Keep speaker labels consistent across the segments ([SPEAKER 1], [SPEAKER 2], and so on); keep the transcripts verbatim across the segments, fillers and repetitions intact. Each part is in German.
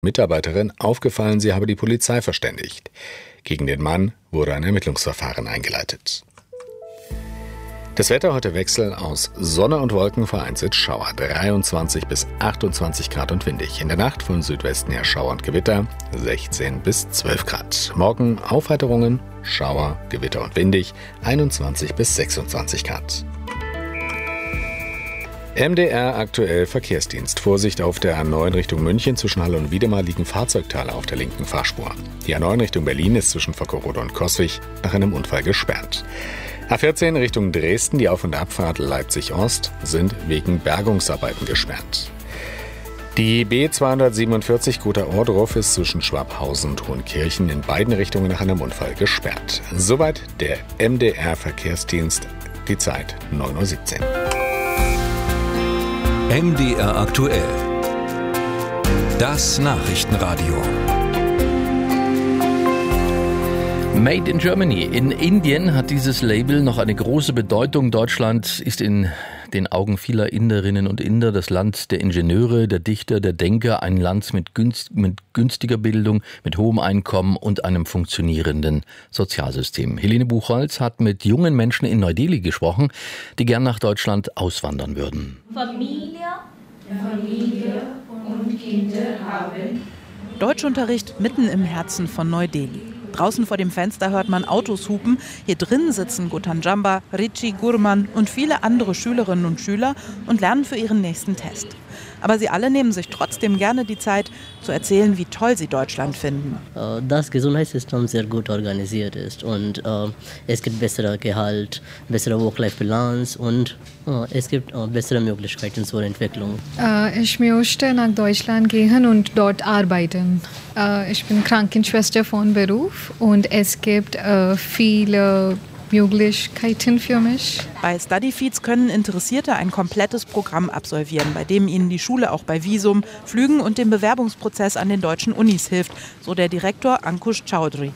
[SPEAKER 1] Mitarbeiterin aufgefallen, sie habe die Polizei verständigt. Gegen den Mann wurde ein Ermittlungsverfahren eingeleitet. Das Wetter heute Wechsel aus Sonne und Wolken, vereinzelt Schauer. dreiundzwanzig bis achtundzwanzig Grad und windig. In der Nacht von Südwesten her Schauer und Gewitter, sechzehn bis zwölf Grad. Morgen Aufheiterungen, Schauer, Gewitter und windig, einundzwanzig bis sechsundzwanzig Grad. M D R aktuell Verkehrsdienst. Vorsicht auf der A neun Richtung München. Zwischen Halle und Wiedemar liegen Fahrzeugteile auf der linken Fahrspur. Die A neun Richtung Berlin ist zwischen Vockerode und Coswig nach einem Unfall gesperrt. A vierzehn Richtung Dresden, die Auf- und Abfahrt Leipzig-Ost, sind wegen Bergungsarbeiten gesperrt. Die B zweihundertsiebenundvierzig Guter-Ohrdruf ist zwischen Schwabhausen und Hohenkirchen in beiden Richtungen nach einem Unfall gesperrt. Soweit der M D R Verkehrsdienst. Die Zeit neun Uhr siebzehn.
[SPEAKER 2] M D R aktuell. Das Nachrichtenradio.
[SPEAKER 3] Made in Germany. In Indien hat dieses Label noch eine große Bedeutung. Deutschland ist in den Augen vieler Inderinnen und Inder das Land der Ingenieure, der Dichter, der Denker, ein Land mit, günst, mit günstiger Bildung, mit hohem Einkommen und einem funktionierenden Sozialsystem. Helene Buchholz hat mit jungen Menschen in Neu-Delhi gesprochen, die gern nach Deutschland auswandern würden.
[SPEAKER 4] Familie, Familie und Kinder haben.
[SPEAKER 5] Deutschunterricht mitten im Herzen von Neu-Delhi. Draußen vor dem Fenster hört man Autos hupen. Hier drin sitzen Gutan Jamba, Richi Gurman und viele andere Schülerinnen und Schüler und lernen für ihren nächsten Test. Aber sie alle nehmen sich trotzdem gerne die Zeit, zu erzählen, wie toll sie Deutschland finden.
[SPEAKER 6] Das Gesundheitssystem sehr gut organisiert ist und äh, es gibt bessere Gehalt, bessere Work-Life-Balance und äh, es gibt äh, bessere Möglichkeiten zur Entwicklung.
[SPEAKER 7] Äh, ich möchte nach Deutschland gehen und dort arbeiten. Äh, ich bin Krankenschwester von Beruf und es gibt äh, viele Möglichkeiten für mich.
[SPEAKER 5] Bei StudyFeeds können Interessierte ein komplettes Programm absolvieren, bei dem ihnen die Schule auch bei Visum, Flügen und dem Bewerbungsprozess an den deutschen Unis hilft, so der Direktor Ankush Chaudhry.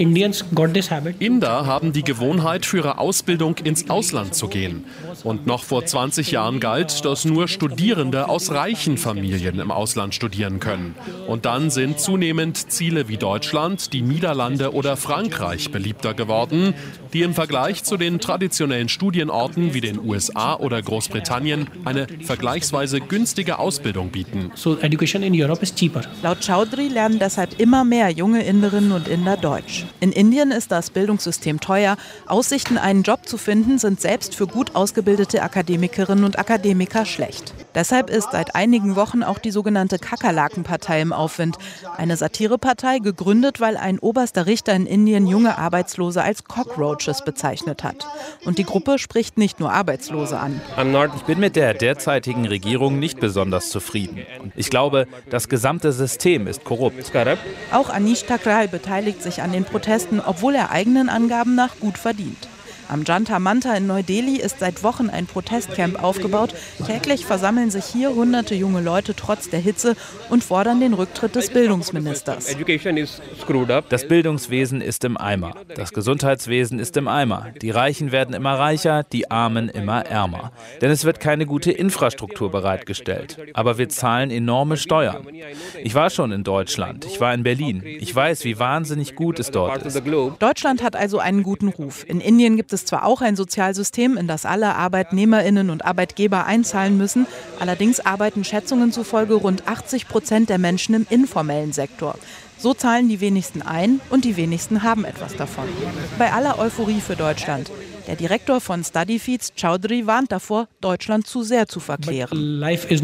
[SPEAKER 8] Inder haben die Gewohnheit, für ihre Ausbildung ins Ausland zu gehen. Und noch vor zwanzig Jahren galt, dass nur Studierende aus reichen Familien im Ausland studieren können. Und dann sind zunehmend Ziele wie Deutschland, die Niederlande oder Frankreich beliebter geworden, die im Vergleich zu den traditionellen Studienorten wie den U S A oder Großbritannien eine vergleichsweise günstige Ausbildung bieten.
[SPEAKER 5] So education in Europe is cheaper. Laut Chaudhry lernen deshalb immer mehr junge Inderinnen und Inder Deutsch. In Indien ist das Bildungssystem teuer. Aussichten, einen Job zu finden, sind selbst für gut ausgebildete Akademikerinnen und Akademiker schlecht. Deshalb ist seit einigen Wochen auch die sogenannte Kakerlaken-Partei im Aufwind. Eine Satirepartei, gegründet, weil ein oberster Richter in Indien junge Arbeitslose als Cockroaches bezeichnet hat. Und die Gruppe spricht nicht nur Arbeitslose an.
[SPEAKER 9] Ich bin mit der derzeitigen Regierung nicht besonders zufrieden. Ich glaube, das gesamte System ist korrupt.
[SPEAKER 5] Auch Anish Thakral beteiligt sich an den Protesten, obwohl er eigenen Angaben nach gut verdient. Am Jantar Manta in Neu-Delhi ist seit Wochen ein Protestcamp aufgebaut. Täglich versammeln sich hier hunderte junge Leute trotz der Hitze und fordern den Rücktritt des Bildungsministers.
[SPEAKER 9] Das Bildungswesen ist im Eimer. Das Gesundheitswesen ist im Eimer. Die Reichen werden immer reicher, die Armen immer ärmer. Denn es wird keine gute Infrastruktur bereitgestellt. Aber wir zahlen enorme Steuern. Ich war schon in Deutschland. Ich war in Berlin. Ich weiß, wie wahnsinnig gut es dort ist.
[SPEAKER 5] Deutschland hat also einen guten Ruf. In Indien gibt es zwar auch ein Sozialsystem, in das alle ArbeitnehmerInnen und Arbeitgeber einzahlen müssen, allerdings arbeiten Schätzungen zufolge rund achtzig Prozent der Menschen im informellen Sektor. So zahlen die wenigsten ein und die wenigsten haben etwas davon. Bei aller Euphorie für Deutschland. Der Direktor von StudyFeeds, Chaudhry, warnt davor, Deutschland zu sehr zu verklären.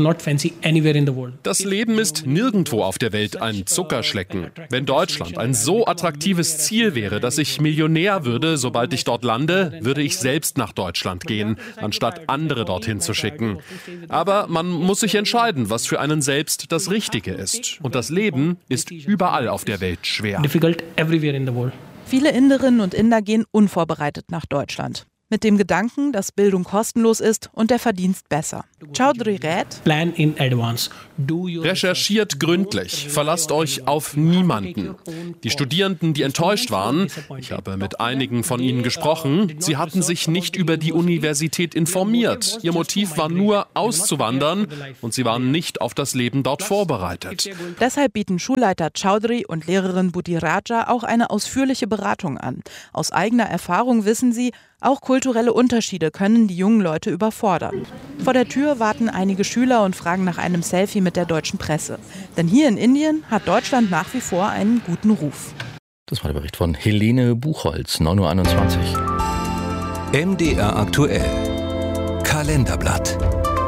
[SPEAKER 8] Das Leben ist nirgendwo auf der Welt ein Zuckerschlecken. Wenn Deutschland ein so attraktives Ziel wäre, dass ich Millionär würde, sobald ich dort lande, würde ich selbst nach Deutschland gehen, anstatt andere dorthin zu schicken. Aber man muss sich entscheiden, was für einen selbst das Richtige ist. Und das Leben ist überall auf der Welt schwer.
[SPEAKER 5] Viele Inderinnen und Inder gehen unvorbereitet nach Deutschland. Mit dem Gedanken, dass Bildung kostenlos ist und der Verdienst besser. Chaudhry rät:
[SPEAKER 10] Plan in advance.
[SPEAKER 8] Recherchiert gründlich, verlasst euch auf niemanden. Die Studierenden, die enttäuscht waren, ich habe mit einigen von ihnen gesprochen, sie hatten sich nicht über die Universität informiert. Ihr Motiv war nur, auszuwandern, und sie waren nicht auf das Leben dort vorbereitet.
[SPEAKER 5] Deshalb bieten Schulleiter Chaudhry und Lehrerin Budi Raja auch eine ausführliche Beratung an. Aus eigener Erfahrung wissen sie, auch kulturelle Unterschiede können die jungen Leute überfordern. Vor der Tür warten einige Schüler und fragen nach einem Selfie mit der deutschen Presse. Denn hier in Indien hat Deutschland nach wie vor einen guten Ruf.
[SPEAKER 3] Das war der Bericht von Helene Buchholz, neun Uhr einundzwanzig.
[SPEAKER 2] M D R aktuell. Kalenderblatt.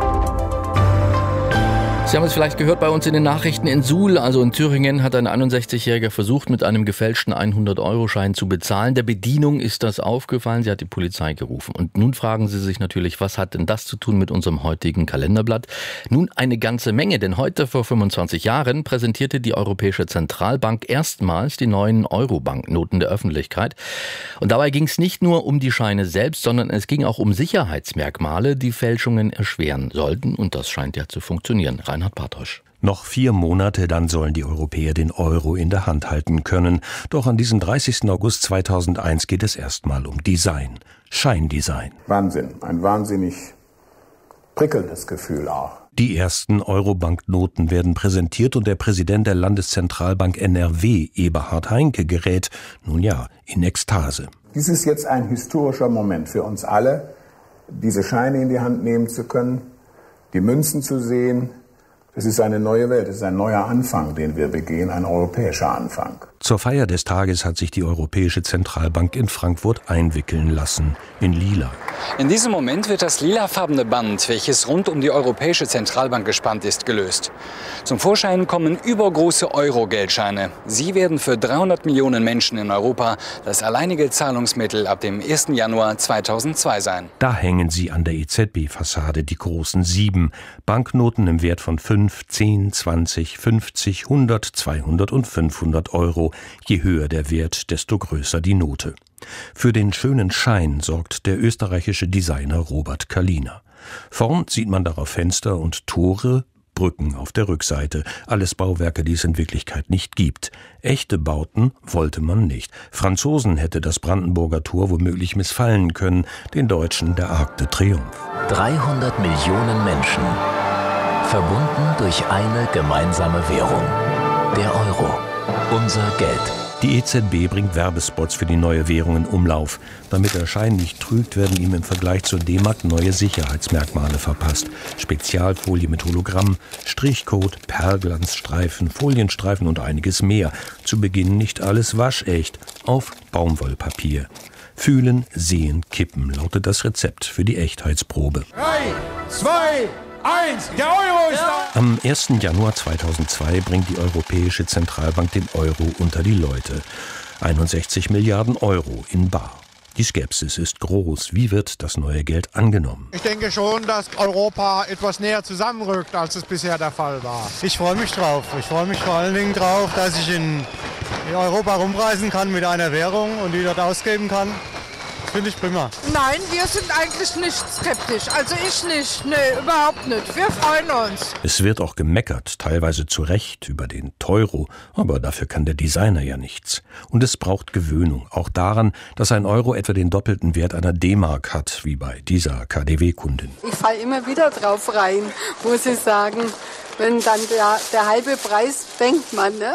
[SPEAKER 3] Sie haben es vielleicht gehört bei uns in den Nachrichten. In Suhl, also in Thüringen, hat ein einundsechzigjähriger versucht, mit einem gefälschten hundert-Euro-Schein zu bezahlen. Der Bedienung ist das aufgefallen. Sie hat die Polizei gerufen. Und nun fragen Sie sich natürlich, was hat denn das zu tun mit unserem heutigen Kalenderblatt? Nun eine ganze Menge, denn heute vor fünfundzwanzig Jahren präsentierte die Europäische Zentralbank erstmals die neuen Euro-Banknoten der Öffentlichkeit. Und dabei ging es nicht nur um die Scheine selbst, sondern es ging auch um Sicherheitsmerkmale, die Fälschungen erschweren sollten. Und das scheint ja zu funktionieren. Reinhard Bartosch.
[SPEAKER 11] Noch vier Monate, dann sollen die Europäer den Euro in der Hand halten können. Doch an diesem dreißigsten August zweitausendeins geht es erstmal um Design. Scheindesign.
[SPEAKER 12] Wahnsinn. Ein wahnsinnig prickelndes Gefühl auch.
[SPEAKER 11] Die ersten Euro-Banknoten werden präsentiert und der Präsident der Landeszentralbank N R W, Eberhard Heinke, gerät, nun ja, in Ekstase.
[SPEAKER 12] Dies ist jetzt ein historischer Moment für uns alle, diese Scheine in die Hand nehmen zu können, die Münzen zu sehen. Es ist eine neue Welt, es ist ein neuer Anfang, den wir begehen, ein europäischer Anfang.
[SPEAKER 11] Zur Feier des Tages hat sich die Europäische Zentralbank in Frankfurt einwickeln lassen, in lila.
[SPEAKER 13] In diesem Moment wird das lilafarbene Band, welches rund um die Europäische Zentralbank gespannt ist, gelöst. Zum Vorschein kommen übergroße Euro-Geldscheine. Sie werden für dreihundert Millionen Menschen in Europa das alleinige Zahlungsmittel ab dem ersten Januar zweitausendzwei sein.
[SPEAKER 11] Da hängen sie an der E Z B-Fassade, die großen sieben. Banknoten im Wert von fünf, zehn, zwanzig, fünfzig, hundert, zweihundert und fünfhundert Euro. Je höher der Wert, desto größer die Note. Für den schönen Schein sorgt der österreichische Designer Robert Kalina. Vorn sieht man darauf Fenster und Tore, Brücken auf der Rückseite. Alles Bauwerke, die es in Wirklichkeit nicht gibt. Echte Bauten wollte man nicht. Franzosen hätte das Brandenburger Tor womöglich missfallen können, den Deutschen der Arc de Triomphe.
[SPEAKER 14] dreihundert Millionen Menschen, verbunden durch eine gemeinsame Währung, der Euro. Unser Geld.
[SPEAKER 11] Die E Z B bringt Werbespots für die neue Währung in Umlauf. Damit der Schein nicht trügt, werden ihm im Vergleich zur D-Mark neue Sicherheitsmerkmale verpasst. Spezialfolie mit Hologramm, Strichcode, Perlglanzstreifen, Folienstreifen und einiges mehr. Zu Beginn nicht alles waschecht, auf Baumwollpapier. Fühlen, sehen, kippen lautet das Rezept für die Echtheitsprobe.
[SPEAKER 15] Drei, zwei, eins, der Euro ist da!
[SPEAKER 11] Am ersten Januar zweitausendzwei bringt die Europäische Zentralbank den Euro unter die Leute. einundsechzig Milliarden Euro in bar. Die Skepsis ist groß. Wie wird das neue Geld angenommen?
[SPEAKER 16] Ich denke schon, dass Europa etwas näher zusammenrückt, als es bisher der Fall war.
[SPEAKER 17] Ich freue mich drauf. Ich freue mich vor allen Dingen drauf, dass ich in Europa rumreisen kann mit einer Währung und die dort ausgeben kann. Finde ich prima.
[SPEAKER 18] Nein, wir sind eigentlich nicht skeptisch. Also ich nicht. Nee, überhaupt nicht. Wir freuen uns.
[SPEAKER 11] Es wird auch gemeckert, teilweise zu Recht, über den Teuro. Aber dafür kann der Designer ja nichts. Und es braucht Gewöhnung. Auch daran, dass ein Euro etwa den doppelten Wert einer D-Mark hat, wie bei dieser K D W-Kundin.
[SPEAKER 19] Ich falle immer wieder drauf rein, muss ich sagen. Wenn dann der, der halbe Preis, denkt man, ne?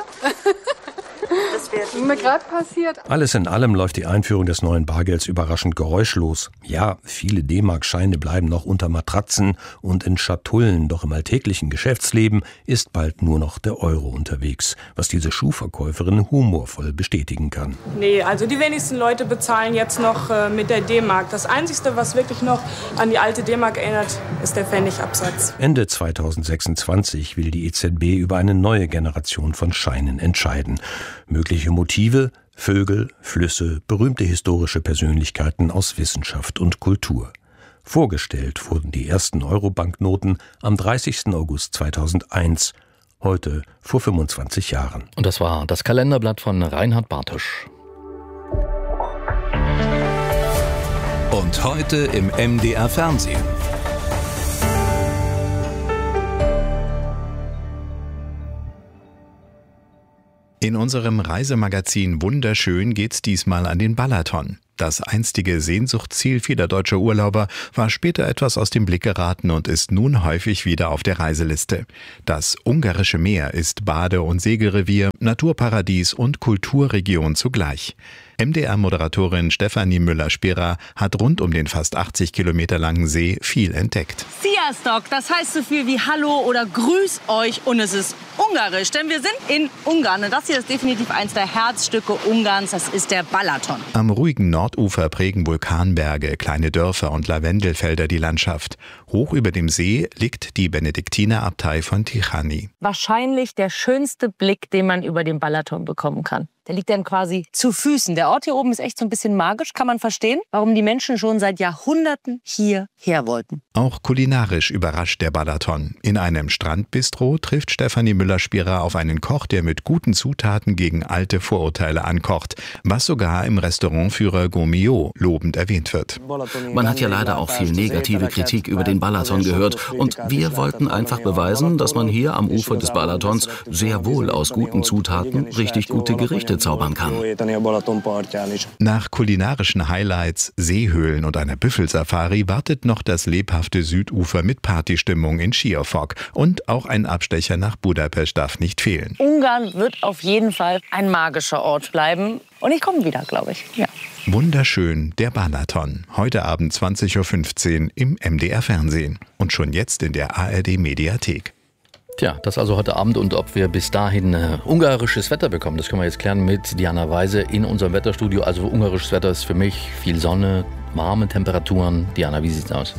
[SPEAKER 19] Das wäre mir gerade passiert.
[SPEAKER 11] Alles in allem läuft die Einführung des neuen Bargelds überraschend geräuschlos. Ja, viele D-Mark-Scheine bleiben noch unter Matratzen und in Schatullen, doch im alltäglichen Geschäftsleben ist bald nur noch der Euro unterwegs, was diese Schuhverkäuferin humorvoll bestätigen kann.
[SPEAKER 20] Nee, also die wenigsten Leute bezahlen jetzt noch äh, mit der D-Mark. Das Einzige, was wirklich noch an die alte D-Mark erinnert, ist der Pfennigabsatz.
[SPEAKER 11] Ende zweitausendsechsundzwanzig will die E Z B über eine neue Generation von Scheinen entscheiden. Mögliche Motive: Vögel, Flüsse, berühmte historische Persönlichkeiten aus Wissenschaft und Kultur. Vorgestellt wurden die ersten Euro-Banknoten am dreißigsten August zweitausendeins, heute vor fünfundzwanzig Jahren.
[SPEAKER 3] Und das war das Kalenderblatt von Reinhard Bartosch.
[SPEAKER 2] Und heute im M D R Fernsehen.
[SPEAKER 1] In unserem Reisemagazin Wunderschön geht's diesmal an den Balaton. Das einstige Sehnsuchtsziel vieler deutscher Urlauber war später etwas aus dem Blick geraten und ist nun häufig wieder auf der Reiseliste. Das Ungarische Meer ist Bade- und Segelrevier, Naturparadies und Kulturregion zugleich. M D R-Moderatorin Stefanie Müller-Spira hat rund um den fast achtzig Kilometer langen See viel entdeckt.
[SPEAKER 10] Sziasztok, das heißt so viel wie Hallo oder Grüß euch und es ist ungarisch, denn wir sind in Ungarn und das hier ist definitiv eins der Herzstücke Ungarns, das ist der Balaton.
[SPEAKER 1] Am ruhigen Nordufer prägen Vulkanberge, kleine Dörfer und Lavendelfelder die Landschaft. Hoch über dem See liegt die Benediktinerabtei von Tichany.
[SPEAKER 10] Wahrscheinlich der schönste Blick, den man über den Balaton bekommen kann. Der liegt dann quasi zu Füßen. Der Ort hier oben ist echt so ein bisschen magisch, kann man verstehen, warum die Menschen schon seit Jahrhunderten hierher wollten.
[SPEAKER 1] Auch kulinarisch überrascht der Balaton. In einem Strandbistro trifft Stefanie Müller-Spira auf einen Koch, der mit guten Zutaten gegen alte Vorurteile ankocht, was sogar im Restaurantführer Gomio lobend erwähnt wird.
[SPEAKER 21] Man hat ja leider auch viel negative Kritik über den Balaton gehört und wir wollten einfach beweisen, dass man hier am Ufer des Balatons sehr wohl aus guten Zutaten richtig gute Gerichte zaubern kann.
[SPEAKER 1] Nach kulinarischen Highlights, Seehöhlen und einer Büffelsafari wartet noch das lebhafte Südufer mit Partystimmung in Siófok und auch ein Abstecher nach Budapest darf nicht fehlen.
[SPEAKER 10] Ungarn wird auf jeden Fall ein magischer Ort bleiben und ich komme wieder, glaube ich. Ja.
[SPEAKER 1] Wunderschön, der Balaton. Heute Abend zwanzig Uhr fünfzehn im M D R Fernsehen und schon jetzt in der A R D Mediathek.
[SPEAKER 3] Tja, das also heute Abend und ob wir bis dahin äh, ungarisches Wetter bekommen, das können wir jetzt klären mit Diana Weise in unserem Wetterstudio. Also ungarisches Wetter ist für mich viel Sonne, warme Temperaturen. Diana, wie sieht's aus?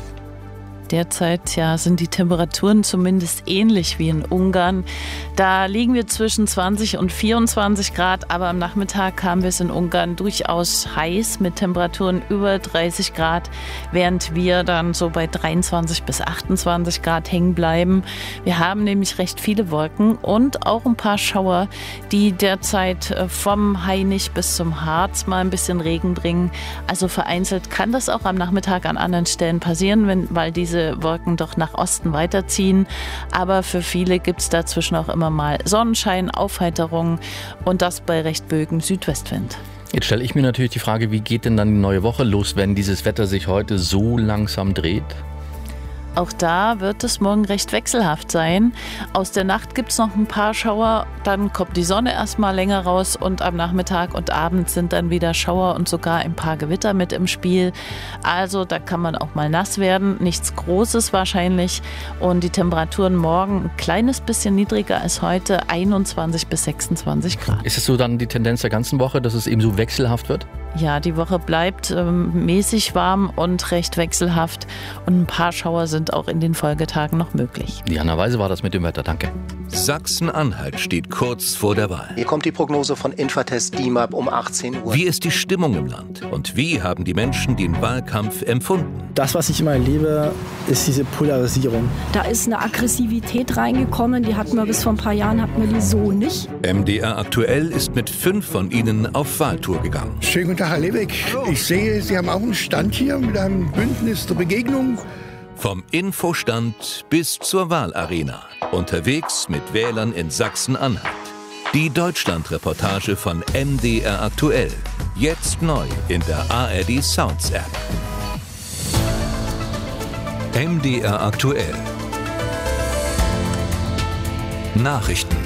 [SPEAKER 5] Derzeit ja, sind die Temperaturen zumindest ähnlich wie in Ungarn. Da liegen wir zwischen zwanzig und vierundzwanzig Grad, aber am Nachmittag haben wir es in Ungarn durchaus heiß mit Temperaturen über dreißig Grad, während wir dann so bei dreiundzwanzig bis achtundzwanzig Grad hängen bleiben. Wir haben nämlich recht viele Wolken und auch ein paar Schauer, die derzeit vom Hainich bis zum Harz mal ein bisschen Regen bringen. Also vereinzelt kann das auch am Nachmittag an anderen Stellen passieren, wenn, weil diese Wolken doch nach Osten weiterziehen. Aber für viele gibt es dazwischen auch immer mal Sonnenschein, Aufheiterung und das bei recht böigem Südwestwind.
[SPEAKER 3] Jetzt stelle ich mir natürlich die Frage, wie geht denn dann die neue Woche los, wenn dieses Wetter sich heute so langsam dreht?
[SPEAKER 5] Auch da wird es morgen recht wechselhaft sein. Aus der Nacht gibt es noch ein paar Schauer, dann kommt die Sonne erstmal länger raus und am Nachmittag und Abend sind dann wieder Schauer und sogar ein paar Gewitter mit im Spiel. Also da kann man auch mal nass werden, nichts Großes wahrscheinlich. Und die Temperaturen morgen ein kleines bisschen niedriger als heute, einundzwanzig bis sechsundzwanzig Grad.
[SPEAKER 3] Ist es so dann die Tendenz der ganzen Woche, dass es eben so wechselhaft wird?
[SPEAKER 5] Ja, die Woche bleibt ähm, mäßig warm und recht wechselhaft und ein paar Schauer sind auch in den Folgetagen noch möglich.
[SPEAKER 3] Diana Weise war das mit dem Wetter, danke.
[SPEAKER 2] Sachsen-Anhalt steht kurz vor der Wahl.
[SPEAKER 22] Hier kommt die Prognose von Infatest D I M A P um achtzehn Uhr.
[SPEAKER 2] Wie ist die Stimmung im Land und wie haben die Menschen den Wahlkampf empfunden?
[SPEAKER 23] Das, was ich immer erlebe, ist diese Polarisierung.
[SPEAKER 24] Da ist eine Aggressivität reingekommen, die hatten wir bis vor ein paar Jahren, hatten wir die so nicht.
[SPEAKER 2] M D R Aktuell ist mit fünf von ihnen auf Wahltour gegangen.
[SPEAKER 25] Schönen guten Tag, Herr Lebeck. Ich sehe, Sie haben auch einen Stand hier mit einem Bündnis zur Begegnung.
[SPEAKER 2] Vom Infostand bis zur Wahlarena. Unterwegs mit Wählern in Sachsen-Anhalt. Die Deutschland-Reportage von M D R Aktuell. Jetzt neu in der A R D Sounds App. M D R Aktuell. Nachrichten.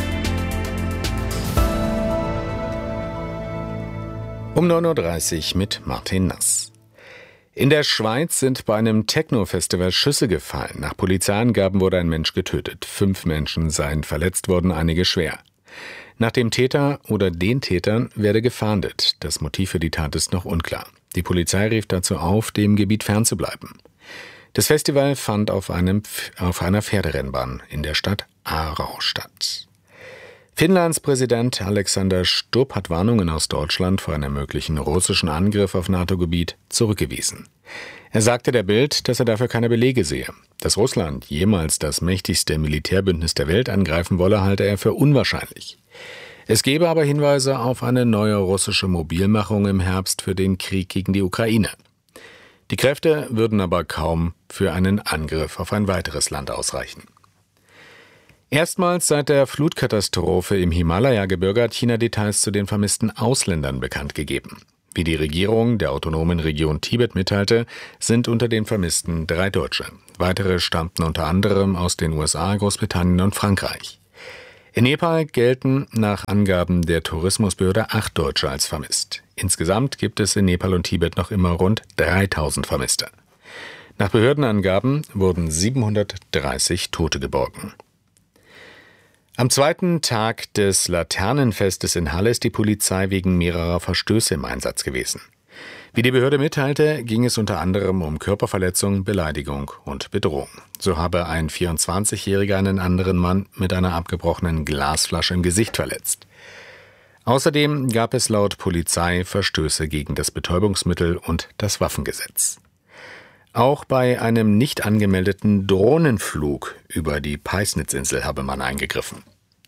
[SPEAKER 1] Um neun Uhr dreißig mit Martin Nass. In der Schweiz sind bei einem Techno-Festival Schüsse gefallen. Nach Polizeiangaben wurde ein Mensch getötet. Fünf Menschen seien verletzt worden, einige schwer. Nach dem Täter oder den Tätern werde gefahndet. Das Motiv für die Tat ist noch unklar. Die Polizei rief dazu auf, dem Gebiet fernzubleiben. Das Festival fand auf, einem, auf einer Pferderennbahn in der Stadt Aarau statt. Finnlands Präsident Alexander Stubb hat Warnungen aus Deutschland vor einem möglichen russischen Angriff auf NATO-Gebiet zurückgewiesen. Er sagte der Bild, dass er dafür keine Belege sehe. Dass Russland jemals das mächtigste Militärbündnis der Welt angreifen wolle, halte er für unwahrscheinlich. Es gebe aber Hinweise auf eine neue russische Mobilmachung im Herbst für den Krieg gegen die Ukraine. Die Kräfte würden aber kaum für einen Angriff auf ein weiteres Land ausreichen. Erstmals seit der Flutkatastrophe im Himalaya-Gebirge hat China Details zu den vermissten Ausländern bekannt gegeben. Wie die Regierung der autonomen Region Tibet mitteilte, sind unter den Vermissten drei Deutsche. Weitere stammten unter anderem aus den U S A, Großbritannien und Frankreich. In Nepal gelten nach Angaben der Tourismusbehörde acht Deutsche als vermisst. Insgesamt gibt es in Nepal und Tibet noch immer rund dreitausend Vermisste. Nach Behördenangaben wurden siebenhundertdreißig Tote geborgen. Am zweiten Tag des Laternenfestes in Halle ist die Polizei wegen mehrerer Verstöße im Einsatz gewesen. Wie die Behörde mitteilte, ging es unter anderem um Körperverletzung, Beleidigung und Bedrohung. So habe ein vierundzwanzigjähriger einen anderen Mann mit einer abgebrochenen Glasflasche im Gesicht verletzt. Außerdem gab es laut Polizei Verstöße gegen das Betäubungsmittel- und das Waffengesetz. Auch bei einem nicht angemeldeten Drohnenflug über die Peisnitzinsel habe man eingegriffen.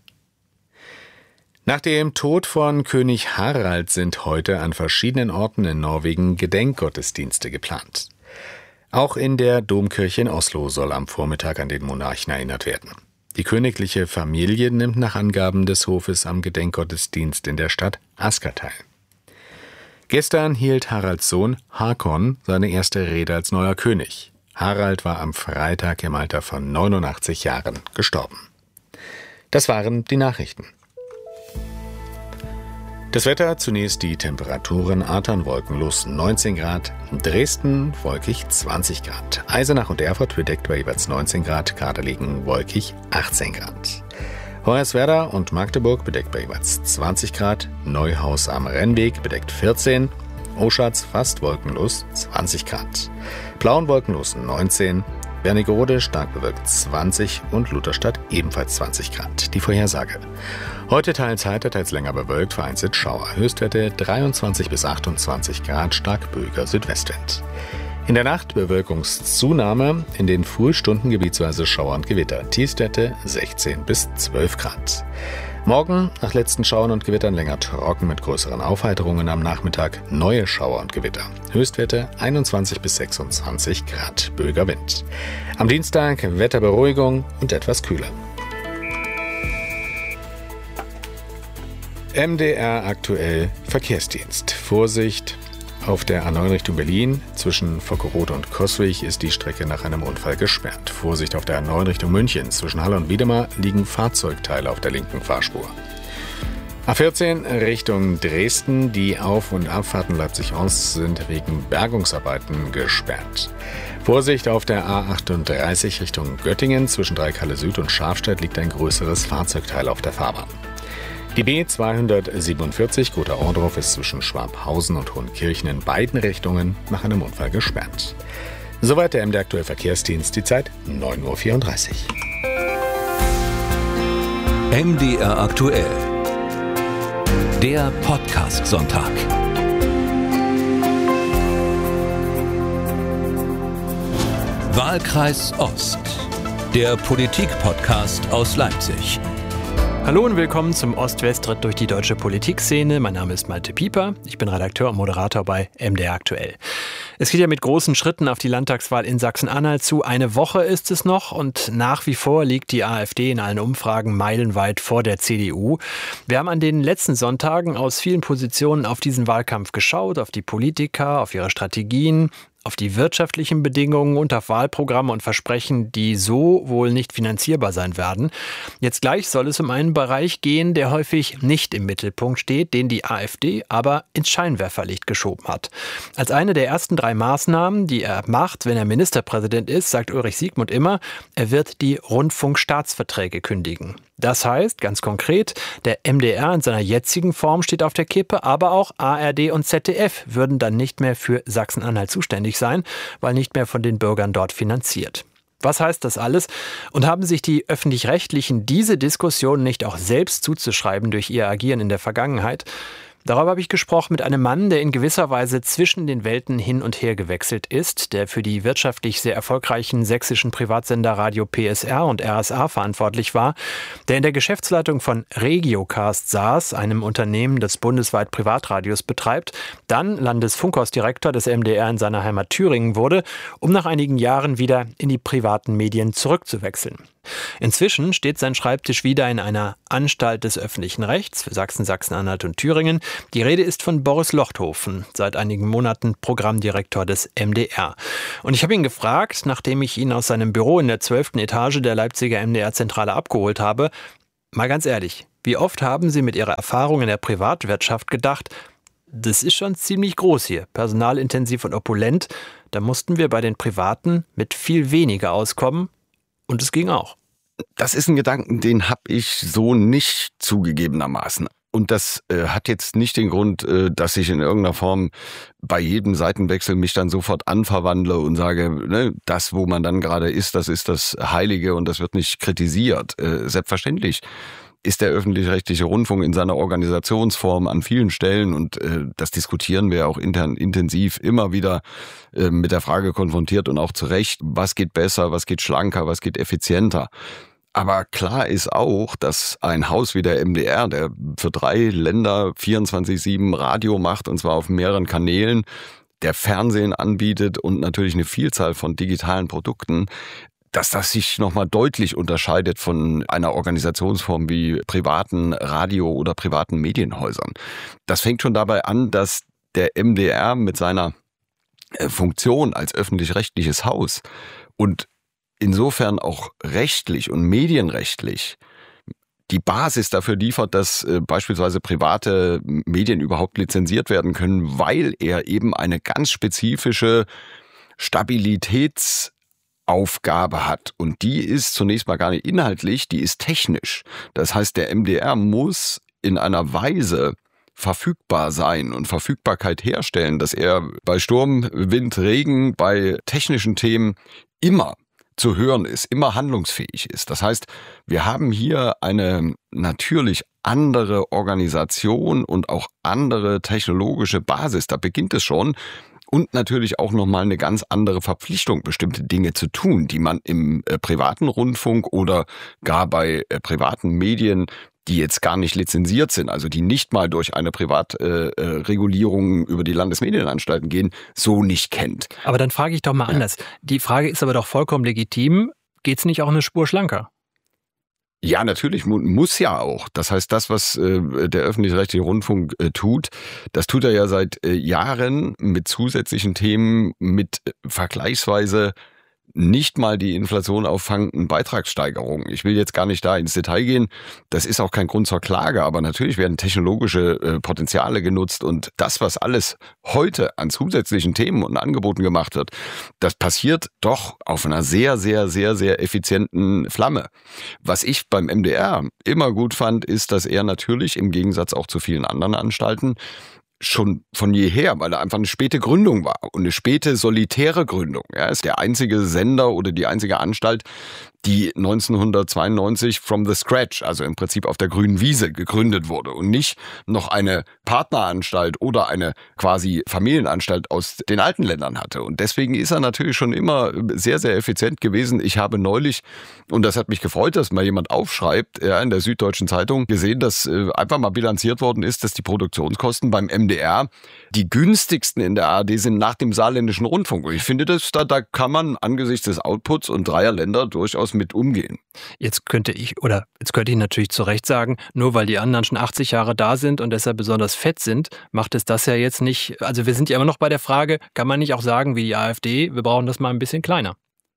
[SPEAKER 1] Nach dem Tod von König Harald sind heute an verschiedenen Orten in Norwegen Gedenkgottesdienste geplant. Auch in der Domkirche in Oslo soll am Vormittag an den Monarchen erinnert werden. Die königliche Familie nimmt nach Angaben des Hofes am Gedenkgottesdienst in der Stadt Asker teil. Gestern hielt Haralds Sohn Hakon seine erste Rede als neuer König. Harald war am Freitag im Alter von neunundachtzig Jahren gestorben. Das waren die Nachrichten. Das Wetter, zunächst die Temperaturen: Ahrtal wolkenlos neunzehn Grad, Dresden wolkig zwanzig Grad, Eisenach und Erfurt bedeckt bei jeweils neunzehn Grad, Gardelegen wolkig achtzehn Grad. Hoyerswerda und Magdeburg bedeckt bei jeweils zwanzig Grad, Neuhaus am Rennweg bedeckt vierzehn, Oschatz fast wolkenlos zwanzig Grad, Plauen wolkenlos neunzehn, Wernigerode stark bewölkt zwanzig und Lutherstadt ebenfalls zwanzig Grad. Die Vorhersage: Heute teils heiter, teils länger bewölkt, vereinzelt Schauer. Höchstwerte dreiundzwanzig bis achtundzwanzig Grad, stark böiger Südwestwind. In der Nacht Bewölkungszunahme, in den Frühstunden gebietsweise Schauer und Gewitter. Tiefstwerte sechzehn bis zwölf Grad. Morgen nach letzten Schauern und Gewittern länger trocken mit größeren Aufheiterungen, am Nachmittag neue Schauer und Gewitter. Höchstwerte einundzwanzig bis sechsundzwanzig Grad, böiger Wind. Am Dienstag Wetterberuhigung und etwas kühler. M D R aktuell Verkehrsdienst. Vorsicht! Auf der A neun Richtung Berlin zwischen Vockerode und Coswig ist die Strecke nach einem Unfall gesperrt. Vorsicht auf der A neun Richtung München. Zwischen Halle und Wiedemar liegen Fahrzeugteile auf der linken Fahrspur. A vierzehn Richtung Dresden. Die Auf- und Abfahrten Leipzig-Ost sind wegen Bergungsarbeiten gesperrt. Vorsicht auf der A achtunddreißig Richtung Göttingen. Zwischen Dreieck-Halle Süd und Schafstedt liegt ein größeres Fahrzeugteil auf der Fahrbahn. Die B zweihundertsiebenundvierzig Gotha-Ohrdorf ist zwischen Schwabhausen und Hohenkirchen in beiden Richtungen nach einem Unfall gesperrt. Soweit der M D R aktuell Verkehrsdienst, die Zeit neun Uhr vierunddreißig.
[SPEAKER 2] M D R aktuell. Der Podcast-Sonntag. Wahlkreis Ost. Der Politik-Podcast aus Leipzig.
[SPEAKER 4] Hallo und willkommen zum Ost-West-Ritt durch die deutsche Politikszene. Mein Name ist Malte Pieper. Ich bin Redakteur und Moderator bei M D R aktuell. Es geht ja mit großen Schritten auf die Landtagswahl in Sachsen-Anhalt zu. Eine Woche ist es noch und nach wie vor liegt die AfD in allen Umfragen meilenweit vor der C D U. Wir haben an den letzten Sonntagen aus vielen Positionen auf diesen Wahlkampf geschaut, auf die Politiker, auf ihre Strategien, auf die wirtschaftlichen Bedingungen und auf Wahlprogramme und Versprechen, die so wohl nicht finanzierbar sein werden. Jetzt gleich soll es um einen Bereich gehen, der häufig nicht im Mittelpunkt steht, den die AfD aber ins Scheinwerferlicht geschoben hat. Als eine der ersten drei Maßnahmen, die er macht, wenn er Ministerpräsident ist, sagt Ulrich Siegmund immer, er wird die Rundfunkstaatsverträge kündigen. Das heißt, ganz konkret, der M D R in seiner jetzigen Form steht auf der Kippe, aber auch A R D und Z D F würden dann nicht mehr für Sachsen-Anhalt zuständig sein, weil nicht mehr von den Bürgern dort finanziert. Was heißt das alles? Und haben sich die Öffentlich-Rechtlichen diese Diskussion nicht auch selbst zuzuschreiben durch ihr Agieren in der Vergangenheit? Darüber habe ich gesprochen mit einem Mann, der in gewisser Weise zwischen den Welten hin und her gewechselt ist, der für die wirtschaftlich sehr erfolgreichen sächsischen Privatsender Radio P S R und R S A verantwortlich war, der in der Geschäftsleitung von Regiocast saß, einem Unternehmen, das bundesweit Privatradios betreibt, dann Landesfunkhausdirektor des M D R in seiner Heimat Thüringen wurde, um nach einigen Jahren wieder in die privaten Medien zurückzuwechseln. Inzwischen steht sein Schreibtisch wieder in einer Anstalt des öffentlichen Rechts für Sachsen, Sachsen-Anhalt und Thüringen. Die Rede ist von Boris Lochthofen, seit einigen Monaten Programmdirektor des M D R. Und ich habe ihn gefragt, nachdem ich ihn aus seinem Büro in der zwölften Etage der Leipziger M D R-Zentrale abgeholt habe, mal ganz ehrlich, wie oft haben Sie mit Ihrer Erfahrung in der Privatwirtschaft gedacht, das ist schon ziemlich groß hier, personalintensiv und opulent, da mussten wir bei den Privaten mit viel weniger auskommen. Und es ging auch.
[SPEAKER 6] Das ist ein Gedanken, den habe ich so nicht zugegebenermaßen. Und das äh, hat jetzt nicht den Grund, äh, dass ich in irgendeiner Form bei jedem Seitenwechsel mich dann sofort anverwandle und sage, ne, das, wo man dann gerade ist, das ist das Heilige und das wird nicht kritisiert. Äh, selbstverständlich ist der öffentlich-rechtliche Rundfunk in seiner Organisationsform an vielen Stellen, und äh, das diskutieren wir auch intern intensiv, immer wieder äh, mit der Frage konfrontiert und auch zu Recht, was geht besser, was geht schlanker, was geht effizienter. Aber klar ist auch, dass ein Haus wie der M D R, der für drei Länder vierundzwanzig sieben Radio macht, und zwar auf mehreren Kanälen, der Fernsehen anbietet und natürlich eine Vielzahl von digitalen Produkten, dass das sich nochmal deutlich unterscheidet von einer Organisationsform wie privaten Radio- oder privaten Medienhäusern. Das fängt schon dabei an, dass der M D R mit seiner Funktion als öffentlich-rechtliches Haus und insofern auch rechtlich und medienrechtlich die Basis dafür liefert, dass äh, beispielsweise private Medien überhaupt lizenziert werden können, weil er eben eine ganz spezifische Stabilitäts- Aufgabe hat. Und die ist zunächst mal gar nicht inhaltlich, die ist technisch. Das heißt, der M D R muss in einer Weise verfügbar sein und Verfügbarkeit herstellen, dass er bei Sturm, Wind, Regen, bei technischen Themen immer zu hören ist, immer handlungsfähig ist. Das heißt, wir haben hier eine natürlich andere Organisation und auch andere technologische Basis. Da beginnt es schon. Und natürlich auch nochmal eine ganz andere Verpflichtung, bestimmte Dinge zu tun, die man im äh, privaten Rundfunk oder gar bei äh, privaten Medien, die jetzt gar nicht lizenziert sind, also die nicht mal durch eine Privatregulierung äh, über die Landesmedienanstalten gehen, so nicht kennt.
[SPEAKER 4] Aber dann frage ich doch mal ja. anders. Die Frage ist aber doch vollkommen legitim. Geht's nicht auch eine Spur schlanker?
[SPEAKER 6] Ja, natürlich, muss ja auch. Das heißt, das, was äh, der öffentlich-rechtliche Rundfunk äh, tut, das tut er ja seit äh, Jahren mit zusätzlichen Themen, mit äh, vergleichsweise nicht mal die Inflation auffangenden Beitragssteigerungen. Ich will jetzt gar nicht da ins Detail gehen. Das ist auch kein Grund zur Klage, aber natürlich werden technologische äh, Potenziale genutzt, und das, was alles heute an zusätzlichen Themen und Angeboten gemacht wird, das passiert doch auf einer sehr, sehr, sehr, sehr effizienten Flamme. Was ich beim M D R immer gut fand, ist, dass er natürlich im Gegensatz auch zu vielen anderen Anstalten schon von jeher, weil er einfach eine späte Gründung war und eine späte solitäre Gründung. Er ist der einzige Sender oder die einzige Anstalt, die neunzehnhundertzweiundneunzig from the scratch, also im Prinzip auf der grünen Wiese gegründet wurde und nicht noch eine Partneranstalt oder eine quasi Familienanstalt aus den alten Ländern hatte. Und deswegen ist er natürlich schon immer sehr, sehr effizient gewesen. Ich habe neulich, und das hat mich gefreut, dass mal jemand aufschreibt, ja, in der Süddeutschen Zeitung gesehen, dass äh, einfach mal bilanziert worden ist, dass die Produktionskosten beim M D R die günstigsten in der A R D sind nach dem Saarländischen Rundfunk. Und ich finde, dass da, da kann man angesichts des Outputs und dreier Länder durchaus mit umgehen.
[SPEAKER 4] Jetzt könnte ich, oder jetzt könnte ich natürlich zu Recht sagen, nur weil die anderen schon achtzig Jahre da sind und deshalb besonders fett sind, macht es das ja jetzt nicht. Also wir sind ja immer noch bei der Frage, kann man nicht auch sagen, wie die AfD, wir brauchen das mal ein bisschen kleiner?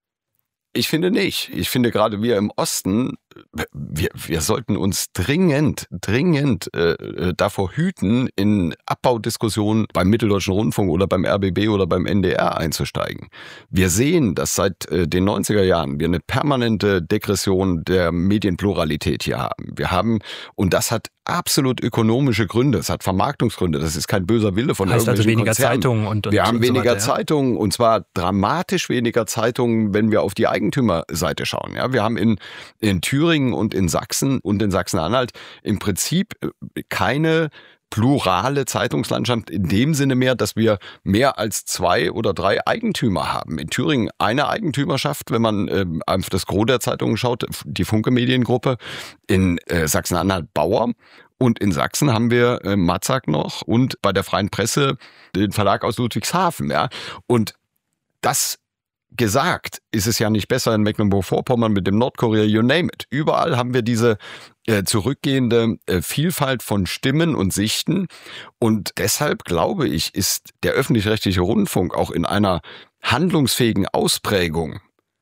[SPEAKER 6] Ich finde nicht. Ich finde gerade wir im Osten, wir, wir sollten uns dringend, dringend äh, davor hüten, in Abbaudiskussionen beim Mitteldeutschen Rundfunk oder beim R B B oder beim N D R einzusteigen. Wir sehen, dass seit äh, den neunziger Jahren wir eine permanente Degression der Medienpluralität hier haben. Wir haben, und das hat absolut ökonomische Gründe, es hat Vermarktungsgründe, das ist kein böser Wille von
[SPEAKER 4] heißt
[SPEAKER 6] irgendwelchen
[SPEAKER 4] also weniger
[SPEAKER 6] Konzernen.
[SPEAKER 4] Zeitungen und, und
[SPEAKER 6] Wir haben
[SPEAKER 4] und so
[SPEAKER 6] weniger
[SPEAKER 4] weiter, ja?
[SPEAKER 6] Zeitungen, und zwar dramatisch weniger Zeitungen, wenn wir auf die Eigentümerseite schauen. Ja, wir haben in, in Thüringen und in Sachsen und in Sachsen-Anhalt im Prinzip keine plurale Zeitungslandschaft in dem Sinne mehr, dass wir mehr als zwei oder drei Eigentümer haben. In Thüringen eine Eigentümerschaft, wenn man äh, auf das Gros der Zeitungen schaut, die Funke Mediengruppe, in äh, Sachsen-Anhalt Bauer. Und in Sachsen haben wir äh, Matzak noch und bei der Freien Presse den Verlag aus Ludwigshafen. Ja. Und das gesagt ist es ja nicht besser in Mecklenburg-Vorpommern mit dem Nordkorea, you name it. Überall haben wir diese äh, zurückgehende äh, Vielfalt von Stimmen und Sichten. Und deshalb, glaube ich, ist der öffentlich-rechtliche Rundfunk auch in einer handlungsfähigen Ausprägung,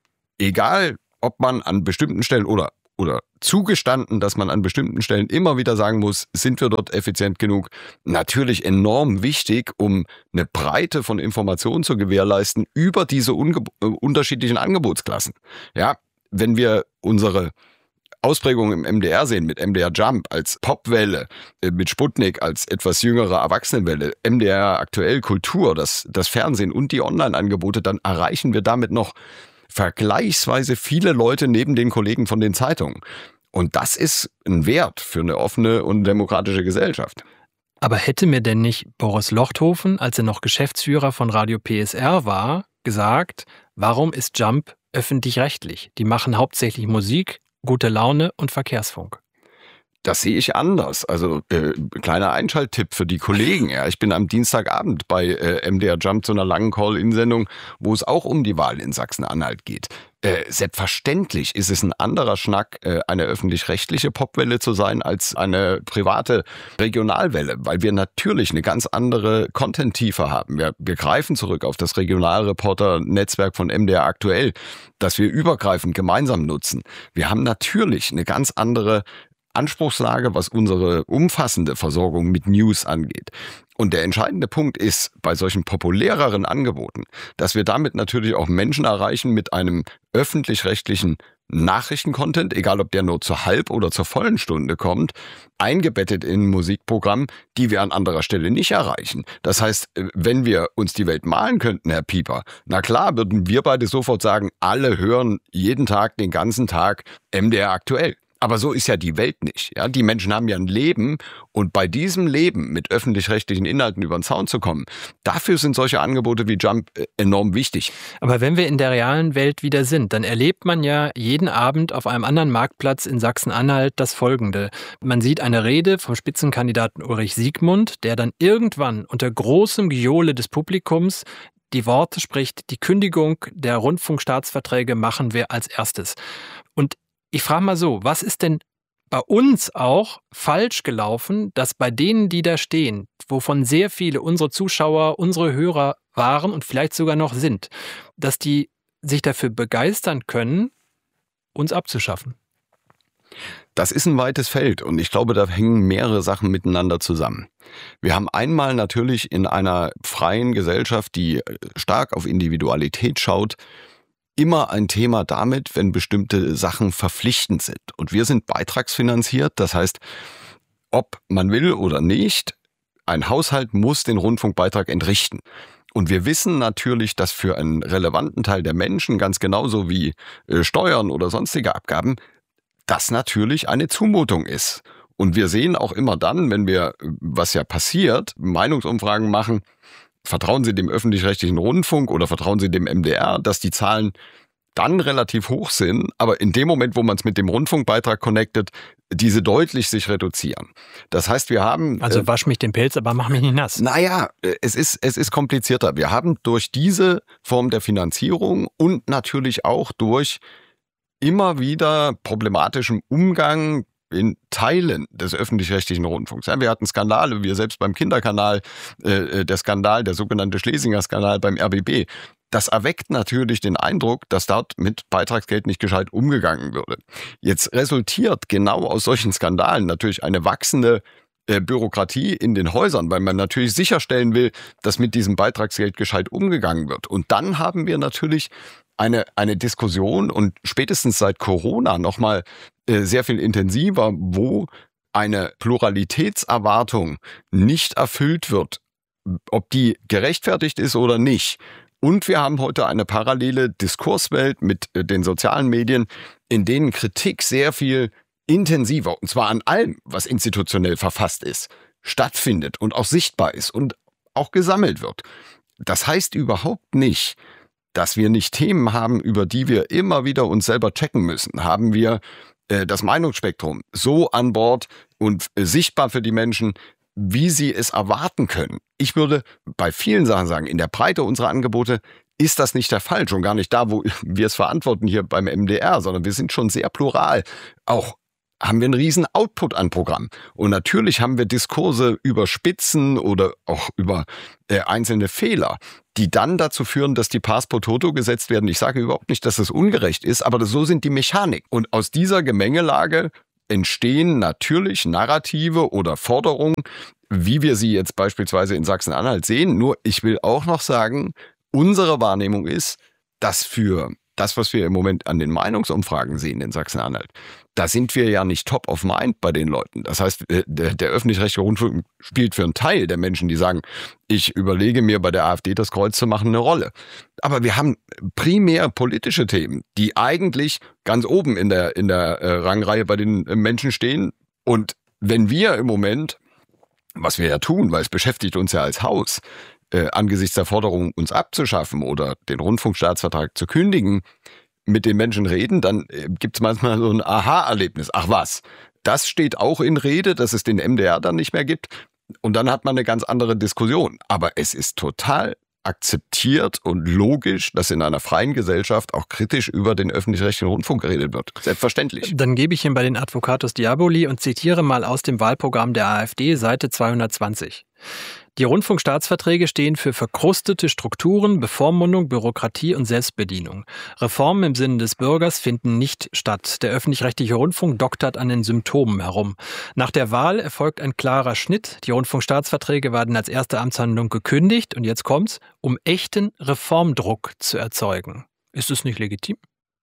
[SPEAKER 6] egal ob man an bestimmten Stellen oder oder zugestanden, dass man an bestimmten Stellen immer wieder sagen muss, sind wir dort effizient genug, natürlich enorm wichtig, um eine Breite von Informationen zu gewährleisten über diese unge- äh, unterschiedlichen Angebotsklassen. Ja, wenn wir unsere Ausprägung im M D R sehen, mit M D R Jump als Popwelle, äh, mit Sputnik als etwas jüngere Erwachsenenwelle, M D R Aktuell Kultur, das, das Fernsehen und die Online-Angebote, dann erreichen wir damit noch vergleichsweise viele Leute neben den Kollegen von den Zeitungen. Und das ist ein Wert für eine offene und demokratische Gesellschaft.
[SPEAKER 4] Aber hätte mir denn nicht Boris Lochthofen, als er noch Geschäftsführer von Radio P S R war, gesagt, warum ist Jump öffentlich-rechtlich? Die machen hauptsächlich Musik, gute Laune und Verkehrsfunk.
[SPEAKER 6] Das sehe ich anders. Also äh, kleiner Einschalttipp für die Kollegen. Ja, ich bin am Dienstagabend bei äh, M D R Jump zu einer langen Call-In-Sendung, wo es auch um die Wahl in Sachsen-Anhalt geht. Äh, selbstverständlich ist es ein anderer Schnack, äh, eine öffentlich-rechtliche Popwelle zu sein, als eine private Regionalwelle, weil wir natürlich eine ganz andere Content-Tiefe haben. Wir, wir greifen zurück auf das Regionalreporter-Netzwerk von M D R Aktuell, das wir übergreifend gemeinsam nutzen. Wir haben natürlich eine ganz andere Anspruchslage, was unsere umfassende Versorgung mit News angeht. Und der entscheidende Punkt ist bei solchen populäreren Angeboten, dass wir damit natürlich auch Menschen erreichen mit einem öffentlich-rechtlichen Nachrichtencontent, egal ob der nur zur halb- oder zur vollen Stunde kommt, eingebettet in ein Musikprogramm, die wir an anderer Stelle nicht erreichen. Das heißt, wenn wir uns die Welt malen könnten, Herr Pieper, na klar, würden wir beide sofort sagen, alle hören jeden Tag, den ganzen Tag M D R Aktuell. Aber so ist ja die Welt nicht. Ja, die Menschen haben ja ein Leben und bei diesem Leben mit öffentlich-rechtlichen Inhalten über den Zaun zu kommen, dafür sind solche Angebote wie Jump enorm wichtig.
[SPEAKER 4] Aber wenn wir in der realen Welt wieder sind, dann erlebt man ja jeden Abend auf einem anderen Marktplatz in Sachsen-Anhalt das Folgende. Man sieht eine Rede vom Spitzenkandidaten Ulrich Siegmund, der dann irgendwann unter großem Gejohle des Publikums die Worte spricht, die Kündigung der Rundfunkstaatsverträge machen wir als erstes. Und ich frage mal so, was ist denn bei uns auch falsch gelaufen, dass bei denen, die da stehen, wovon sehr viele unsere Zuschauer, unsere Hörer waren und vielleicht sogar noch sind, dass die sich dafür begeistern können, uns abzuschaffen?
[SPEAKER 6] Das ist ein weites Feld und ich glaube, da hängen mehrere Sachen miteinander zusammen. Wir haben einmal natürlich in einer freien Gesellschaft, die stark auf Individualität schaut, immer ein Thema damit, wenn bestimmte Sachen verpflichtend sind. Und wir sind beitragsfinanziert, das heißt, ob man will oder nicht, ein Haushalt muss den Rundfunkbeitrag entrichten. Und wir wissen natürlich, dass für einen relevanten Teil der Menschen, ganz genauso wie äh, Steuern oder sonstige Abgaben, das natürlich eine Zumutung ist. Und wir sehen auch immer dann, wenn wir, was ja passiert, Meinungsumfragen machen, vertrauen Sie dem öffentlich-rechtlichen Rundfunk oder vertrauen Sie dem M D R, dass die Zahlen dann relativ hoch sind, aber in dem Moment, wo man es mit dem Rundfunkbeitrag connectet, diese deutlich sich reduzieren. Das heißt, wir haben...
[SPEAKER 4] Also äh, wasch mich den Pelz, aber mach mich nicht nass.
[SPEAKER 6] Naja, es ist, es ist komplizierter. Wir haben durch diese Form der Finanzierung und natürlich auch durch immer wieder problematischem Umgang in Teilen des öffentlich-rechtlichen Rundfunks. Ja, wir hatten Skandale, wir selbst beim Kinderkanal, äh, der Skandal, der sogenannte Schlesinger-Skandal beim R B B. Das erweckt natürlich den Eindruck, dass dort mit Beitragsgeld nicht gescheit umgegangen würde. Jetzt resultiert genau aus solchen Skandalen natürlich eine wachsende äh, Bürokratie in den Häusern, weil man natürlich sicherstellen will, dass mit diesem Beitragsgeld gescheit umgegangen wird. Und dann haben wir natürlich eine, eine Diskussion und spätestens seit Corona nochmal äh, sehr viel intensiver, wo eine Pluralitätserwartung nicht erfüllt wird, ob die gerechtfertigt ist oder nicht. Und wir haben heute eine parallele Diskurswelt mit äh, den sozialen Medien, in denen Kritik sehr viel intensiver, und zwar an allem, was institutionell verfasst ist, stattfindet und auch sichtbar ist und auch gesammelt wird. Das heißt überhaupt nicht, dass wir nicht Themen haben, über die wir immer wieder uns selber checken müssen. Haben wir äh, das Meinungsspektrum so an Bord und äh, sichtbar für die Menschen, wie sie es erwarten können? Ich würde bei vielen Sachen sagen, in der Breite unserer Angebote ist das nicht der Fall. Schon gar nicht da, wo wir es verantworten hier beim M D R, sondern wir sind schon sehr plural. Auch haben wir einen riesen Output an Programm. Und natürlich haben wir Diskurse über Spitzen oder auch über äh, einzelne Fehler, die dann dazu führen, dass die Pars pro Toto gesetzt werden. Ich sage überhaupt nicht, dass es ungerecht ist, aber so sind die Mechanik. Und aus dieser Gemengelage entstehen natürlich Narrative oder Forderungen, wie wir sie jetzt beispielsweise in Sachsen-Anhalt sehen. Nur ich will auch noch sagen, unsere Wahrnehmung ist, dass für das, was wir im Moment an den Meinungsumfragen sehen in Sachsen-Anhalt, da sind wir ja nicht top of mind bei den Leuten. Das heißt, der, der öffentlich-rechtliche Rundfunk spielt für einen Teil der Menschen, die sagen, ich überlege mir bei der AfD das Kreuz zu machen, eine Rolle. Aber wir haben primär politische Themen, die eigentlich ganz oben in der, in der äh, Rangreihe bei den Menschen stehen. Und wenn wir im Moment, was wir ja tun, weil es beschäftigt uns ja als Haus, äh, angesichts der Forderung, uns abzuschaffen oder den Rundfunkstaatsvertrag zu kündigen, mit den Menschen reden, dann gibt es manchmal so ein Aha-Erlebnis. Ach was, das steht auch in Rede, dass es den M D R dann nicht mehr gibt. Und dann hat man eine ganz andere Diskussion. Aber es ist total akzeptiert und logisch, dass in einer freien Gesellschaft auch kritisch über den öffentlich-rechtlichen Rundfunk geredet wird. Selbstverständlich.
[SPEAKER 4] Dann gebe ich ihm bei den Advocatus Diaboli und zitiere mal aus dem Wahlprogramm der AfD, Seite zweihundertzwanzig. Die Rundfunkstaatsverträge stehen für verkrustete Strukturen, Bevormundung, Bürokratie und Selbstbedienung. Reformen im Sinne des Bürgers finden nicht statt. Der öffentlich-rechtliche Rundfunk doktert an den Symptomen herum. Nach der Wahl erfolgt ein klarer Schnitt. Die Rundfunkstaatsverträge werden als erste Amtshandlung gekündigt. Und jetzt kommt's, um echten Reformdruck zu erzeugen. Ist es nicht legitim?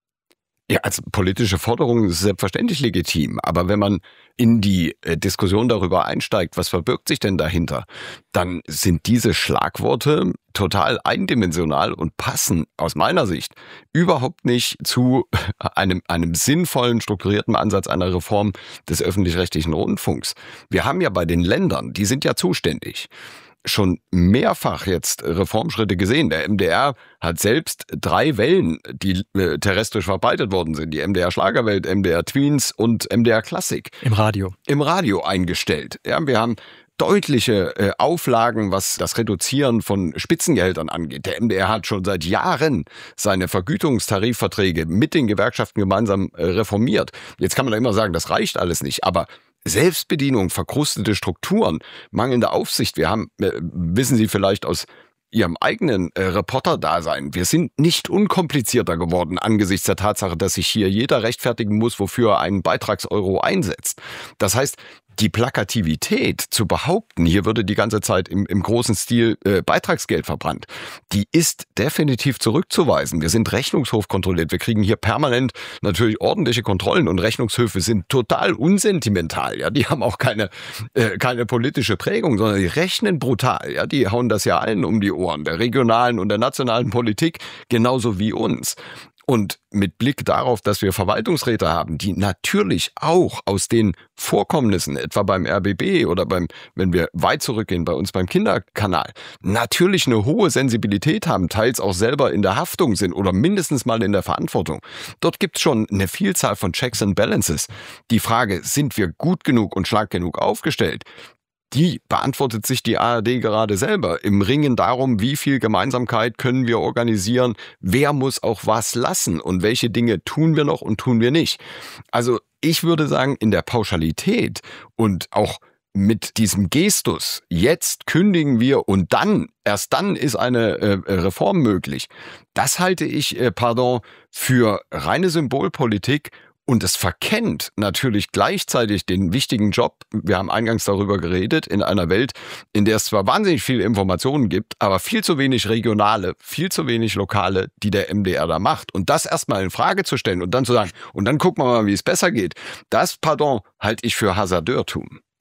[SPEAKER 6] Ja, als politische Forderung ist es selbstverständlich legitim. Aber wenn man in die äh, Diskussion darüber einsteigt, was verbirgt sich denn dahinter, dann sind diese Schlagworte total eindimensional und passen aus meiner Sicht überhaupt nicht zu einem, einem sinnvollen, strukturierten Ansatz einer Reform des öffentlich-rechtlichen Rundfunks. Wir haben ja bei den Ländern, die sind ja zuständig, schon mehrfach jetzt Reformschritte gesehen. Der M D R hat selbst drei Wellen, die äh, terrestrisch verbreitet worden sind. Die M D R Schlagerwelt, M D R Tweens und M D R Klassik.
[SPEAKER 4] Im Radio.
[SPEAKER 6] Im Radio eingestellt. Ja, wir haben deutliche äh, Auflagen, was das Reduzieren von Spitzengehältern angeht. Der M D R hat schon seit Jahren seine Vergütungstarifverträge mit den Gewerkschaften gemeinsam äh, reformiert. Jetzt kann man da immer sagen, das reicht alles nicht, aber Selbstbedienung, verkrustete Strukturen, mangelnde Aufsicht. Wir haben, äh, wissen Sie vielleicht aus Ihrem eigenen äh, Reporter-Dasein, wir sind nicht unkomplizierter geworden angesichts der Tatsache, dass sich hier jeder rechtfertigen muss, wofür er einen Beitragseuro einsetzt. Das heißt, die Plakativität zu behaupten, hier würde die ganze Zeit im, im großen Stil äh, Beitragsgeld verbrannt, die ist definitiv zurückzuweisen. Wir sind Rechnungshof kontrolliert. Wir kriegen hier permanent natürlich ordentliche Kontrollen und Rechnungshöfe sind total unsentimental. Ja, die haben auch keine, äh, keine politische Prägung, sondern die rechnen brutal. Ja, die hauen das ja allen um die Ohren, der regionalen und der nationalen Politik, genauso wie uns. Und mit Blick darauf, dass wir Verwaltungsräte haben, die natürlich auch aus den Vorkommnissen, etwa beim R B B oder beim, wenn wir weit zurückgehen, bei uns beim Kinderkanal, natürlich eine hohe Sensibilität haben, teils auch selber in der Haftung sind oder mindestens mal in der Verantwortung. Dort gibt es schon eine Vielzahl von Checks and Balances. Die Frage, sind wir gut genug und stark genug aufgestellt? Die beantwortet sich die A R D gerade selber im Ringen darum, wie viel Gemeinsamkeit können wir organisieren, wer muss auch was lassen und welche Dinge tun wir noch und tun wir nicht. Also ich würde sagen, in der Pauschalität und auch mit diesem Gestus, jetzt kündigen wir und dann, erst dann ist eine äh, Reform möglich, das halte ich, äh, pardon, für reine Symbolpolitik. Und es verkennt natürlich gleichzeitig den wichtigen Job, wir haben eingangs darüber geredet, in einer Welt, in der es zwar wahnsinnig viele Informationen gibt, aber viel zu wenig regionale, viel zu wenig lokale, die der M D R da macht. Und das erstmal in Frage zu stellen und dann zu sagen, und dann gucken wir mal, wie es besser geht, das, pardon, halte ich für Hasardeurtum.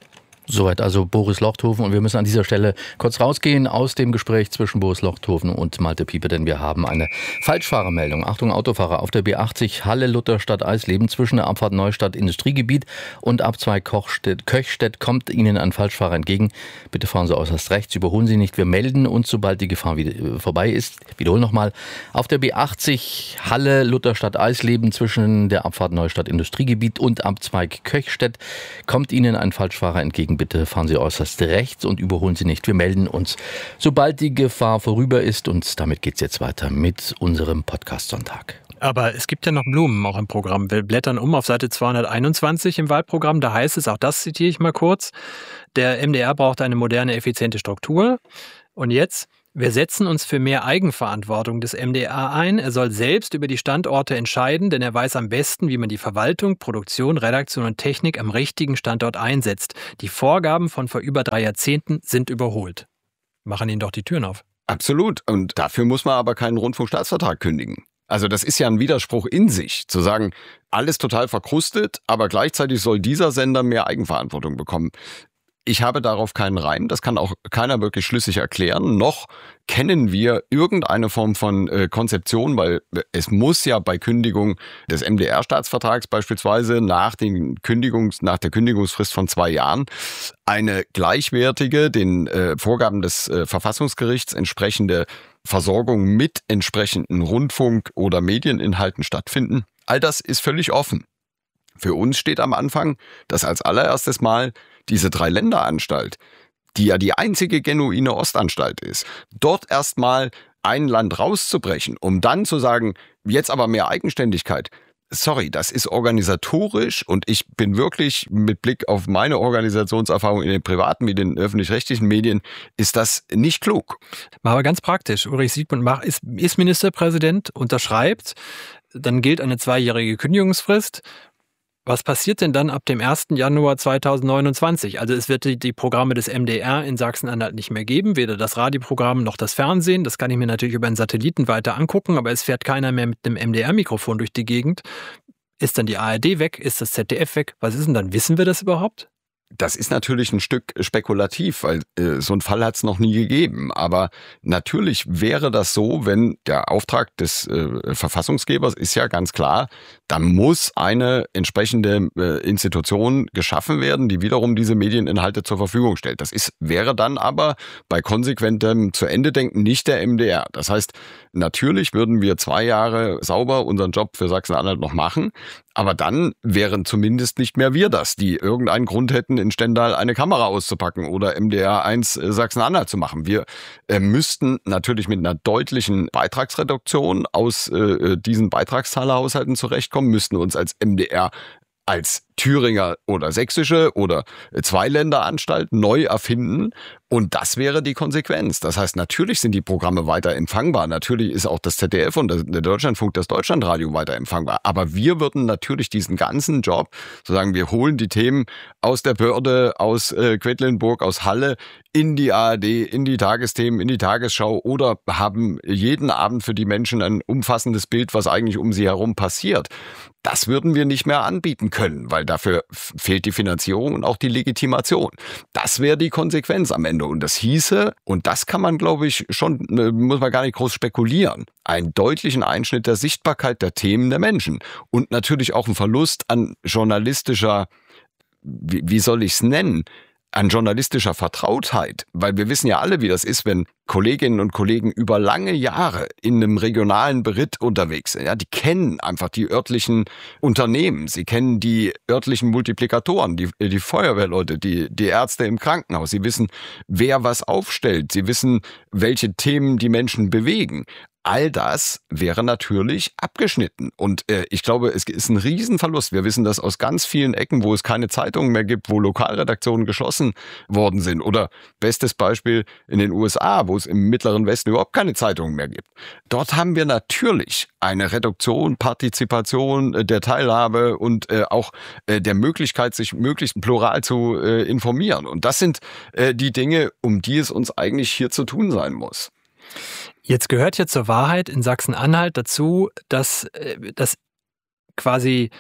[SPEAKER 3] Soweit also Boris Lochthofen, und wir müssen an dieser Stelle kurz rausgehen aus dem Gespräch zwischen Boris Lochthofen und Malte Pieper, denn wir haben eine Falschfahrermeldung. Achtung, Autofahrer auf der B achtzig Halle-Lutherstadt-Eisleben zwischen der Abfahrt Neustadt Industriegebiet und Abzweig Kochstedt, Köchstedt kommt Ihnen ein Falschfahrer entgegen. Bitte fahren Sie äußerst rechts, überholen Sie nicht. Wir melden uns, sobald die Gefahr wieder vorbei ist. Wiederhole nochmal. Auf der B achtzig Halle-Lutherstadt-Eisleben zwischen der Abfahrt Neustadt Industriegebiet und Abzweig Köchstedt kommt Ihnen ein Falschfahrer entgegen. Bitte fahren Sie äußerst rechts und überholen Sie nicht. Wir melden uns, sobald die Gefahr vorüber ist. Und damit geht es jetzt weiter mit unserem Podcast-Sonntag.
[SPEAKER 4] Aber es gibt ja noch Blumen auch im Programm. Wir blättern um auf Seite zweihunderteinundzwanzig im Wahlprogramm. Da heißt es, auch das zitiere ich mal kurz, der M D R braucht eine moderne, effiziente Struktur. Und jetzt: Wir setzen uns für mehr Eigenverantwortung des M D R ein. Er soll selbst über die Standorte entscheiden, denn er weiß am besten, wie man die Verwaltung, Produktion, Redaktion und Technik am richtigen Standort einsetzt. Die Vorgaben von vor über drei Jahrzehnten sind überholt. Machen Ihnen doch die Türen auf.
[SPEAKER 6] Absolut. Und dafür muss man aber keinen Rundfunkstaatsvertrag kündigen. Also das ist ja ein Widerspruch in sich, zu sagen, alles total verkrustet, aber gleichzeitig soll dieser Sender mehr Eigenverantwortung bekommen. Ich habe darauf keinen Reim, das kann auch keiner wirklich schlüssig erklären. Noch kennen wir irgendeine Form von äh, Konzeption, weil es muss ja bei Kündigung des M D R-Staatsvertrags beispielsweise nach, den Kündigungs-, nach der Kündigungsfrist von zwei Jahren eine gleichwertige, den äh, Vorgaben des äh, Verfassungsgerichts entsprechende Versorgung mit entsprechenden Rundfunk- oder Medieninhalten stattfinden. All das ist völlig offen. Für uns steht am Anfang, dass als allererstes Mal diese Dreiländeranstalt, die ja die einzige genuine Ostanstalt ist, dort erstmal ein Land rauszubrechen, um dann zu sagen, jetzt aber mehr Eigenständigkeit. Sorry, das ist organisatorisch, und ich bin wirklich mit Blick auf meine Organisationserfahrung in den privaten Medien, den öffentlich-rechtlichen Medien, ist das nicht klug.
[SPEAKER 4] Mal aber ganz praktisch. Ulrich Siegmund ist, ist Ministerpräsident, unterschreibt, dann gilt eine zweijährige Kündigungsfrist. Was passiert denn dann ab dem ersten Januar zweitausendneunundzwanzig? Also es wird die, die Programme des M D R in Sachsen-Anhalt nicht mehr geben, weder das Radioprogramm noch das Fernsehen. Das kann ich mir natürlich über einen Satelliten weiter angucken, aber es fährt keiner mehr mit einem M D R-Mikrofon durch die Gegend. Ist dann die A R D weg? Ist das Z D F weg? Was ist denn dann? Wissen wir das überhaupt?
[SPEAKER 6] Das ist natürlich ein Stück spekulativ, weil äh, so einen Fall hat es noch nie gegeben. Aber natürlich wäre das so, wenn der Auftrag des äh, Verfassungsgebers ist ja ganz klar, da muss eine entsprechende äh, Institution geschaffen werden, die wiederum diese Medieninhalte zur Verfügung stellt. Das ist, wäre dann aber bei konsequentem Zu-Ende-Denken nicht der M D R. Das heißt, natürlich würden wir zwei Jahre sauber unseren Job für Sachsen-Anhalt noch machen, aber dann wären zumindest nicht mehr wir das, die irgendeinen Grund hätten, in Stendal eine Kamera auszupacken oder M D R eins Sachsen-Anhalt zu machen. Wir äh, müssten natürlich mit einer deutlichen Beitragsreduktion aus äh, diesen Beitragszahlerhaushalten zurechtkommen, müssten uns als M D R als Thüringer oder sächsische oder Zweiländeranstalt neu erfinden. Und das wäre die Konsequenz. Das heißt, natürlich sind die Programme weiter empfangbar. Natürlich ist auch das Z D F und der Deutschlandfunk, das Deutschlandradio weiter empfangbar. Aber wir würden natürlich diesen ganzen Job, sozusagen, wir holen die Themen aus der Börde, aus äh, Quedlinburg, aus Halle in die A R D, in die Tagesthemen, in die Tagesschau oder haben jeden Abend für die Menschen ein umfassendes Bild, was eigentlich um sie herum passiert. Das würden wir nicht mehr anbieten können, weil dafür fehlt die Finanzierung und auch die Legitimation. Das wäre die Konsequenz am Ende. Und das hieße, und das kann man, glaube ich, schon, muss man gar nicht groß spekulieren, einen deutlichen Einschnitt der Sichtbarkeit der Themen der Menschen. Und natürlich auch ein Verlust an journalistischer, wie, wie soll ich es nennen, an journalistischer Vertrautheit, weil wir wissen ja alle, wie das ist, wenn Kolleginnen und Kollegen über lange Jahre in einem regionalen Beritt unterwegs sind. Ja, die kennen einfach die örtlichen Unternehmen, sie kennen die örtlichen Multiplikatoren, die, die Feuerwehrleute, die, die Ärzte im Krankenhaus. Sie wissen, wer was aufstellt. Sie wissen, welche Themen die Menschen bewegen. All das wäre natürlich abgeschnitten. Und äh, ich glaube, es ist ein Riesenverlust. Wir wissen das aus ganz vielen Ecken, wo es keine Zeitungen mehr gibt, wo Lokalredaktionen geschlossen worden sind. Oder bestes Beispiel in den U S A, wo es im Mittleren Westen überhaupt keine Zeitungen mehr gibt. Dort haben wir natürlich eine Reduktion, Partizipation äh, der Teilhabe und äh, auch äh, der Möglichkeit, sich möglichst plural zu äh, informieren. Und das sind äh, die Dinge, um die es uns eigentlich hier zu tun sein muss.
[SPEAKER 4] Jetzt gehört ja zur Wahrheit in Sachsen-Anhalt dazu, dass, dass quasi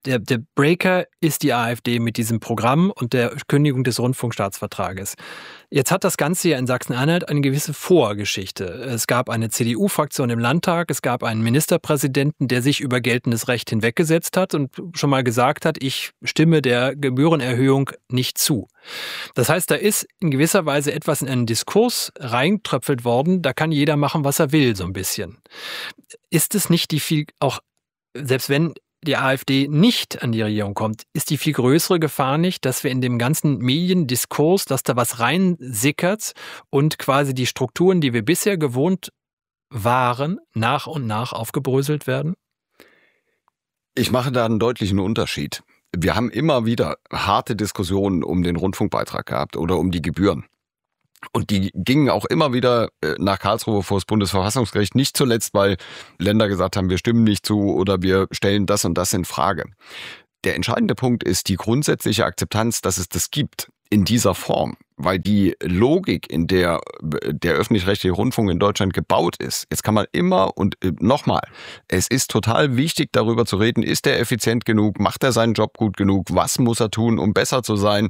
[SPEAKER 4] Der, der Breaker ist die AfD mit diesem Programm und der Kündigung des Rundfunkstaatsvertrages. Jetzt hat das Ganze ja in Sachsen-Anhalt eine gewisse Vorgeschichte. Es gab eine C D U-Fraktion im Landtag, es gab einen Ministerpräsidenten, der sich über geltendes Recht hinweggesetzt hat und schon mal gesagt hat, ich stimme der Gebührenerhöhung nicht zu. Das heißt, da ist in gewisser Weise etwas in einen Diskurs reingetröpfelt worden, da kann jeder machen, was er will, so ein bisschen. Ist es nicht die viel, auch selbst wenn die AfD nicht an die Regierung kommt, ist die viel größere Gefahr nicht, dass wir in dem ganzen Mediendiskurs, dass da was reinsickert und quasi die Strukturen, die wir bisher gewohnt waren, nach und nach aufgebröselt werden?
[SPEAKER 6] Ich mache da einen deutlichen Unterschied. Wir haben immer wieder harte Diskussionen um den Rundfunkbeitrag gehabt oder um die Gebühren. Und die gingen auch immer wieder nach Karlsruhe vor das Bundesverfassungsgericht, nicht zuletzt, weil Länder gesagt haben, wir stimmen nicht zu oder wir stellen das und das in Frage. Der entscheidende Punkt ist die grundsätzliche Akzeptanz, dass es das gibt in dieser Form, weil die Logik, in der der öffentlich-rechtliche Rundfunk in Deutschland gebaut ist, jetzt kann man immer und nochmal, es ist total wichtig, darüber zu reden, ist er effizient genug, macht er seinen Job gut genug, was muss er tun, um besser zu sein.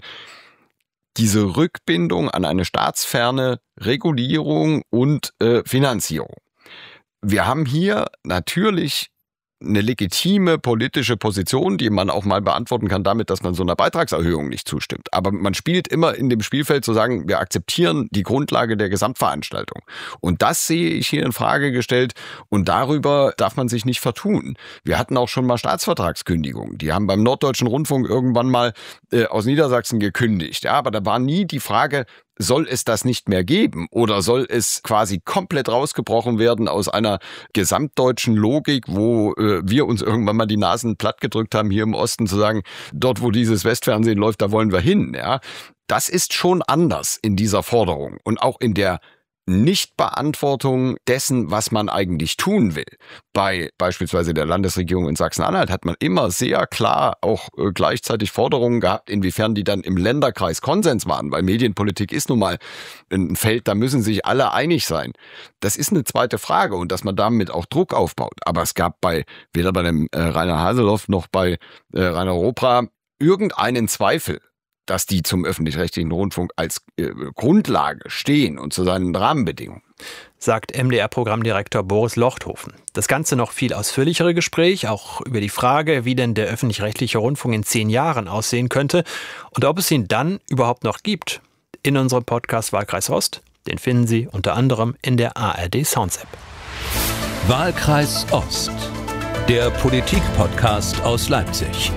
[SPEAKER 6] Diese Rückbindung an eine staatsferne Regulierung und äh, Finanzierung. Wir haben hier natürlich eine legitime politische Position, die man auch mal beantworten kann damit, dass man so einer Beitragserhöhung nicht zustimmt. Aber man spielt immer in dem Spielfeld zu sagen, wir akzeptieren die Grundlage der Gesamtveranstaltung. Und das sehe ich hier in Frage gestellt und darüber darf man sich nicht vertun. Wir hatten auch schon mal Staatsvertragskündigungen. Die haben beim Norddeutschen Rundfunk irgendwann mal äh, aus Niedersachsen gekündigt. Ja, aber da war nie die Frage, soll es das nicht mehr geben oder soll es quasi komplett rausgebrochen werden aus einer gesamtdeutschen Logik, wo äh, wir uns irgendwann mal die Nasen platt gedrückt haben, hier im Osten zu sagen, dort wo dieses Westfernsehen läuft, da wollen wir hin. Ja, das ist schon anders in dieser Forderung und auch in der Nichtbeantwortung dessen, was man eigentlich tun will. Bei beispielsweise der Landesregierung in Sachsen-Anhalt hat man immer sehr klar auch äh, gleichzeitig Forderungen gehabt, inwiefern die dann im Länderkreis Konsens waren, weil Medienpolitik ist nun mal ein Feld, da müssen sich alle einig sein. Das ist eine zweite Frage und dass man damit auch Druck aufbaut. Aber es gab bei weder bei dem äh, Rainer Haseloff noch bei äh, Rainer Ropra irgendeinen Zweifel, dass die zum öffentlich-rechtlichen Rundfunk als äh, Grundlage stehen und zu seinen Rahmenbedingungen.
[SPEAKER 4] Sagt M D R-Programmdirektor Boris Lochthofen. Das Ganze noch viel ausführlichere Gespräch, auch über die Frage, wie denn der öffentlich-rechtliche Rundfunk in zehn Jahren aussehen könnte und ob es ihn dann überhaupt noch gibt, in unserem Podcast Wahlkreis Ost. Den finden Sie unter anderem in der A R D Sounds App.
[SPEAKER 2] Wahlkreis Ost, der Politik-Podcast aus Leipzig.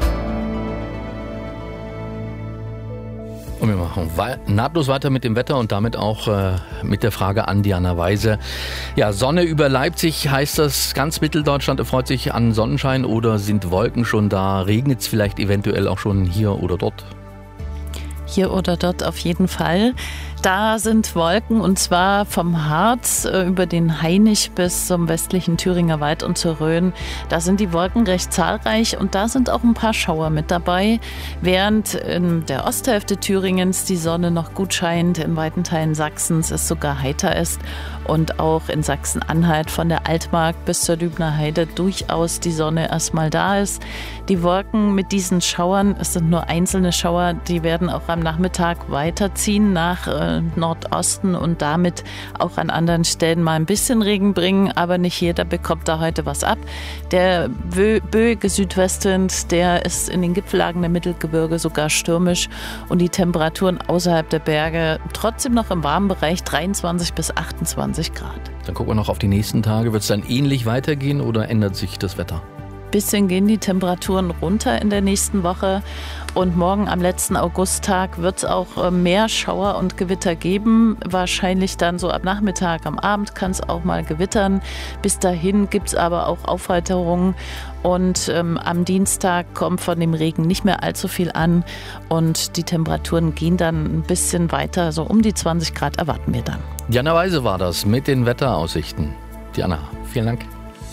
[SPEAKER 3] Und wir machen nahtlos weiter mit dem Wetter und damit auch äh, mit der Frage an Diana Weise. Ja, Sonne über Leipzig, heißt das, ganz Mitteldeutschland erfreut sich an Sonnenschein oder sind Wolken schon da? Regnet es vielleicht eventuell auch schon hier oder dort?
[SPEAKER 7] Hier oder dort auf jeden Fall. Da sind Wolken und zwar vom Harz äh, über den Hainich bis zum westlichen Thüringer Wald und zur Rhön. Da sind die Wolken recht zahlreich und da sind auch ein paar Schauer mit dabei. Während in der Osthälfte Thüringens die Sonne noch gut scheint, in weiten Teilen Sachsens es sogar heiter ist und auch in Sachsen-Anhalt von der Altmark bis zur Lübner Heide durchaus die Sonne erstmal da ist. Die Wolken mit diesen Schauern, es sind nur einzelne Schauer, die werden auch am Nachmittag weiterziehen nach äh, Nordosten und damit auch an anderen Stellen mal ein bisschen Regen bringen, aber nicht jeder bekommt da heute was ab. Der böige Südwestwind, der ist in den Gipfellagen der Mittelgebirge sogar stürmisch und die Temperaturen außerhalb der Berge trotzdem noch im warmen Bereich dreiundzwanzig bis achtundzwanzig Grad.
[SPEAKER 3] Dann gucken wir noch auf die nächsten Tage. Wird es dann ähnlich weitergehen oder ändert sich das Wetter?
[SPEAKER 7] Bisschen gehen die Temperaturen runter in der nächsten Woche und morgen am letzten Augusttag wird es auch mehr Schauer und Gewitter geben. Wahrscheinlich dann so ab Nachmittag, am Abend kann es auch mal gewittern. Bis dahin gibt es aber auch Aufheiterungen und ähm, am Dienstag kommt von dem Regen nicht mehr allzu viel an und die Temperaturen gehen dann ein bisschen weiter, so um die zwanzig Grad erwarten wir dann.
[SPEAKER 3] Diana Weise war das mit den Wetteraussichten. Diana, vielen Dank.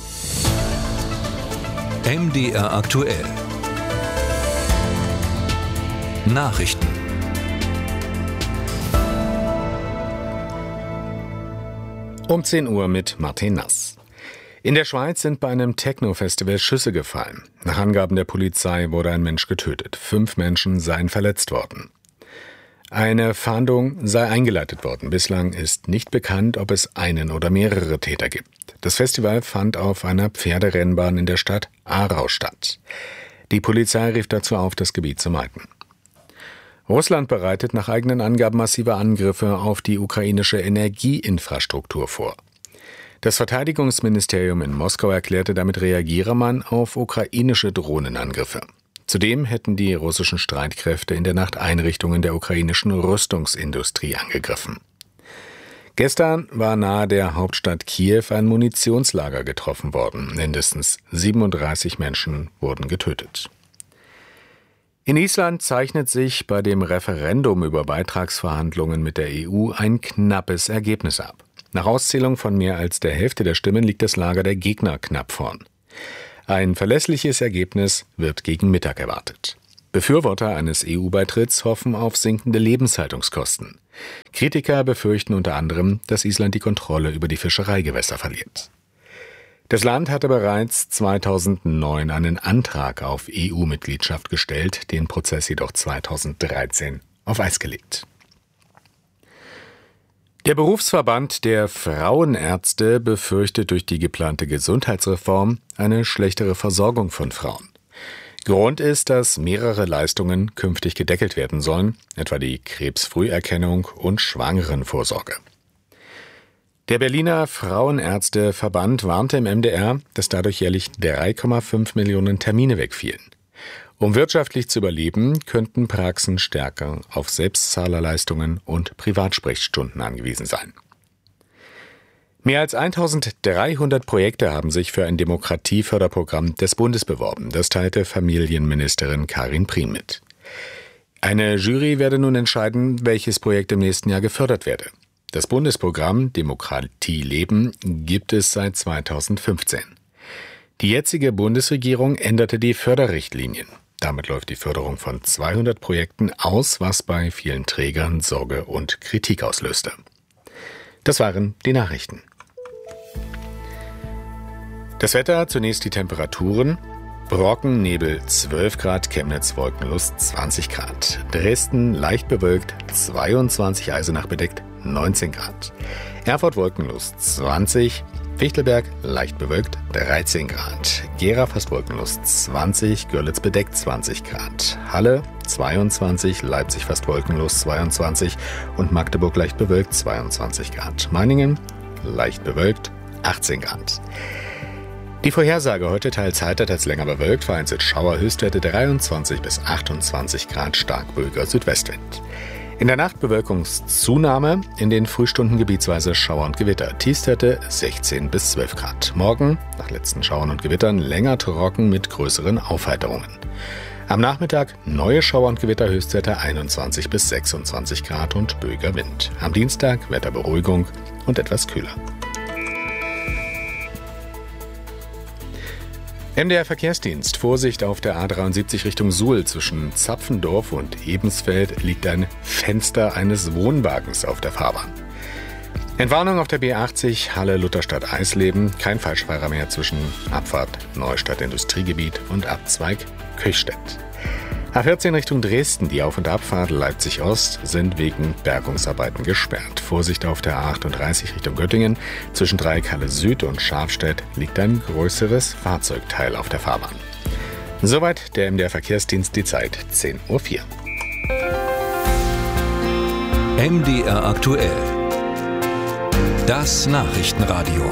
[SPEAKER 2] M D R aktuell. Nachrichten.
[SPEAKER 1] Um zehn Uhr mit Martin Nass. In der Schweiz sind bei einem Techno-Festival Schüsse gefallen. Nach Angaben der Polizei wurde ein Mensch getötet. Fünf Menschen seien verletzt worden. Eine Fahndung sei eingeleitet worden. Bislang ist nicht bekannt, ob es einen oder mehrere Täter gibt. Das Festival fand auf einer Pferderennbahn in der Stadt Aarau statt. Die Polizei rief dazu auf, das Gebiet zu meiden. Russland bereitet nach eigenen Angaben massive Angriffe auf die ukrainische Energieinfrastruktur vor. Das Verteidigungsministerium in Moskau erklärte, damit reagiere man auf ukrainische Drohnenangriffe. Zudem hätten die russischen Streitkräfte in der Nacht Einrichtungen der ukrainischen Rüstungsindustrie angegriffen. Gestern war nahe der Hauptstadt Kiew ein Munitionslager getroffen worden. Mindestens siebenunddreißig Menschen wurden getötet. In Island zeichnet sich bei dem Referendum über Beitragsverhandlungen mit der E U ein knappes Ergebnis ab. Nach Auszählung von mehr als der Hälfte der Stimmen liegt das Lager der Gegner knapp vorn. Ein verlässliches Ergebnis wird gegen Mittag erwartet. Befürworter eines E U-Beitritts hoffen auf sinkende Lebenshaltungskosten. Kritiker befürchten unter anderem, dass Island die Kontrolle über die Fischereigewässer verliert. Das Land hatte bereits zweitausendneun einen Antrag auf E U-Mitgliedschaft gestellt, den Prozess jedoch zweitausenddreizehn auf Eis gelegt. Der Berufsverband der Frauenärzte befürchtet durch die geplante Gesundheitsreform eine schlechtere Versorgung von Frauen. Grund ist, dass mehrere Leistungen künftig gedeckelt werden sollen, etwa die Krebsfrüherkennung und Schwangerenvorsorge. Der Berliner Frauenärzteverband warnte im M D R, dass dadurch jährlich drei Komma fünf Millionen Termine wegfielen. Um wirtschaftlich zu überleben, könnten Praxen stärker auf Selbstzahlerleistungen und Privatsprechstunden angewiesen sein. Mehr als eintausenddreihundert Projekte haben sich für ein Demokratieförderprogramm des Bundes beworben. Das teilte Familienministerin Karin Prien mit. Eine Jury werde nun entscheiden, welches Projekt im nächsten Jahr gefördert werde. Das Bundesprogramm Demokratie leben gibt es seit zweitausendfünfzehn. Die jetzige Bundesregierung änderte die Förderrichtlinien. Damit läuft die Förderung von zweihundert Projekten aus, was bei vielen Trägern Sorge und Kritik auslöste. Das waren die Nachrichten. Das Wetter, zunächst die Temperaturen. Brocken, Nebel zwölf Grad, Chemnitz wolkenlos zwanzig Grad. Dresden leicht bewölkt zweiundzwanzig, Eisenach bedeckt neunzehn Grad. Erfurt wolkenlos zwanzig, Fichtelberg leicht bewölkt dreizehn Grad. Gera fast wolkenlos zwanzig, Görlitz bedeckt zwanzig Grad. Halle zweiundzwanzig, Leipzig fast wolkenlos zweiundzwanzig und Magdeburg leicht bewölkt zweiundzwanzig Grad. Meiningen leicht bewölkt achtzehn Grad. Die Vorhersage heute teils heiter, teils länger bewölkt, vereinzelt Schauer, Höchstwerte dreiundzwanzig bis achtundzwanzig Grad, stark böiger Südwestwind. In der Nacht Bewölkungszunahme, in den Frühstunden gebietsweise Schauer und Gewitter. Tiefstwerte sechzehn bis zwölf Grad. Morgen, nach letzten Schauern und Gewittern, länger trocken mit größeren Aufheiterungen. Am Nachmittag neue Schauer und Gewitter, Höchstwerte einundzwanzig bis sechsundzwanzig Grad und böiger Wind. Am Dienstag Wetterberuhigung und etwas kühler. M D R Verkehrsdienst. Vorsicht auf der A dreiundsiebzig Richtung Suhl. Zwischen Zapfendorf und Ebensfeld liegt ein Fenster eines Wohnwagens auf der Fahrbahn. Entwarnung auf der B achtzig Halle-Lutherstadt-Eisleben. Kein Falschfahrer mehr zwischen Abfahrt Neustadt-Industriegebiet und Abzweig Köchstedt. A vierzehn Richtung Dresden. Die Auf- und Abfahrt Leipzig-Ost sind wegen Bergungsarbeiten gesperrt. Vorsicht auf der A achtunddreißig Richtung Göttingen. Zwischen Dreieck-Halle Süd und Scharfstedt liegt ein größeres Fahrzeugteil auf der Fahrbahn. Soweit der M D R Verkehrsdienst, die Zeit zehn Uhr vier.
[SPEAKER 2] M D R aktuell. Das Nachrichtenradio.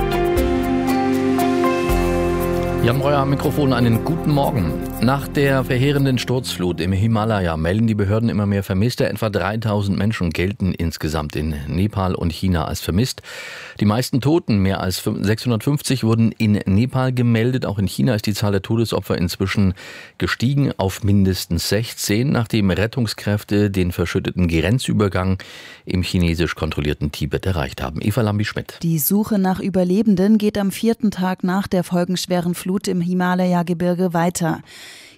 [SPEAKER 3] Jan Breuer am Mikrofon, einen guten Morgen. Nach der verheerenden Sturzflut im Himalaya melden die Behörden immer mehr Vermisste. Etwa dreitausend Menschen gelten insgesamt in Nepal und China als vermisst. Die meisten Toten, mehr als sechshundertfünfzig, wurden in Nepal gemeldet. Auch in China ist die Zahl der Todesopfer inzwischen gestiegen auf mindestens sechzehn, nachdem Rettungskräfte den verschütteten Grenzübergang im chinesisch kontrollierten Tibet erreicht haben. Eva Lambi-Schmidt.
[SPEAKER 8] Die Suche nach Überlebenden geht am vierten Tag nach der folgenschweren Flut im Himalaya-Gebirge weiter.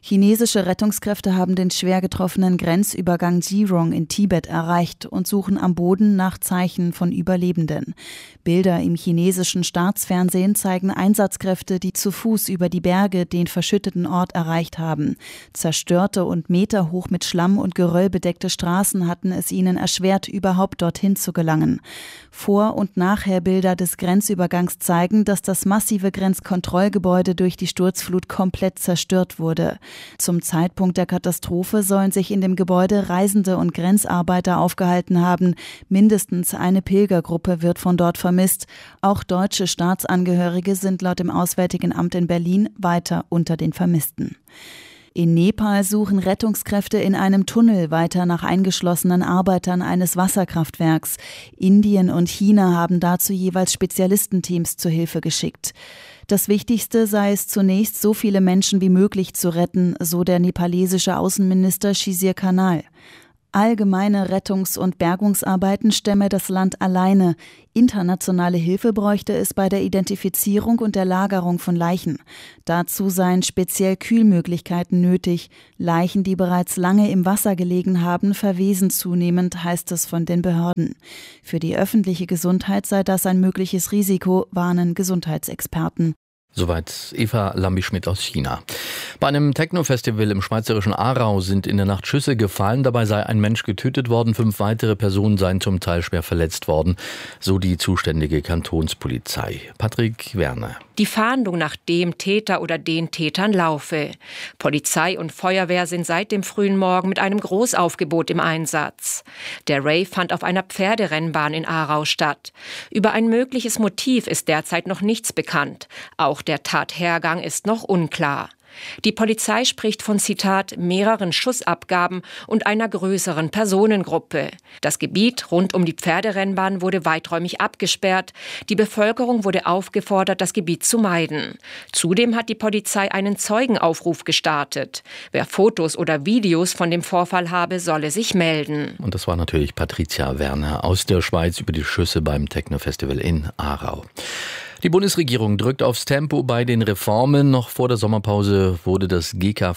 [SPEAKER 8] Chinesische Rettungskräfte haben den schwer getroffenen Grenzübergang Jirong in Tibet erreicht und suchen am Boden nach Zeichen von Überlebenden. Bilder im chinesischen Staatsfernsehen zeigen Einsatzkräfte, die zu Fuß über die Berge den verschütteten Ort erreicht haben. Zerstörte und meterhoch mit Schlamm und Geröll bedeckte Straßen hatten es ihnen erschwert, überhaupt dorthin zu gelangen. Vor- und Nachherbilder des Grenzübergangs zeigen, dass das massive Grenzkontrollgebäude durch die Sturzflut komplett zerstört wurde. Zum Zeitpunkt der Katastrophe sollen sich in dem Gebäude Reisende und Grenzarbeiter aufgehalten haben. Mindestens eine Pilgergruppe wird von dort vermisst. Auch deutsche Staatsangehörige sind laut dem Auswärtigen Amt in Berlin weiter unter den Vermissten. In Nepal suchen Rettungskräfte in einem Tunnel weiter nach eingeschlossenen Arbeitern eines Wasserkraftwerks. Indien und China haben dazu jeweils Spezialistenteams zur Hilfe geschickt. Das Wichtigste sei es zunächst, so viele Menschen wie möglich zu retten, so der nepalesische Außenminister Shishir Kanal. Allgemeine Rettungs- und Bergungsarbeiten stemme das Land alleine. Internationale Hilfe bräuchte es bei der Identifizierung und der Lagerung von Leichen. Dazu seien speziell Kühlmöglichkeiten nötig. Leichen, die bereits lange im Wasser gelegen haben, verwesen zunehmend, heißt es von den Behörden. Für die öffentliche Gesundheit sei das ein mögliches Risiko, warnen Gesundheitsexperten.
[SPEAKER 3] Soweit Eva Lambi-Schmidt aus China. Bei einem Techno-Festival im schweizerischen Aarau sind in der Nacht Schüsse gefallen. Dabei sei ein Mensch getötet worden. Fünf weitere Personen seien zum Teil schwer verletzt worden, so die zuständige Kantonspolizei. Patrick Werner.
[SPEAKER 9] Die Fahndung nach dem Täter oder den Tätern laufe. Polizei und Feuerwehr sind seit dem frühen Morgen mit einem Großaufgebot im Einsatz. Der Rave fand auf einer Pferderennbahn in Aarau statt. Über ein mögliches Motiv ist derzeit noch nichts bekannt. Auch der Tathergang ist noch unklar. Die Polizei spricht von, Zitat, mehreren Schussabgaben und einer größeren Personengruppe. Das Gebiet rund um die Pferderennbahn wurde weiträumig abgesperrt. Die Bevölkerung wurde aufgefordert, das Gebiet zu meiden. Zudem hat die Polizei einen Zeugenaufruf gestartet. Wer Fotos oder Videos von dem Vorfall habe, solle sich melden.
[SPEAKER 3] Und das war natürlich Patricia Werner aus der Schweiz über die Schüsse beim Techno-Festival in Aarau. Die Bundesregierung drückt aufs Tempo bei den Reformen. Noch vor der Sommerpause wurde das G K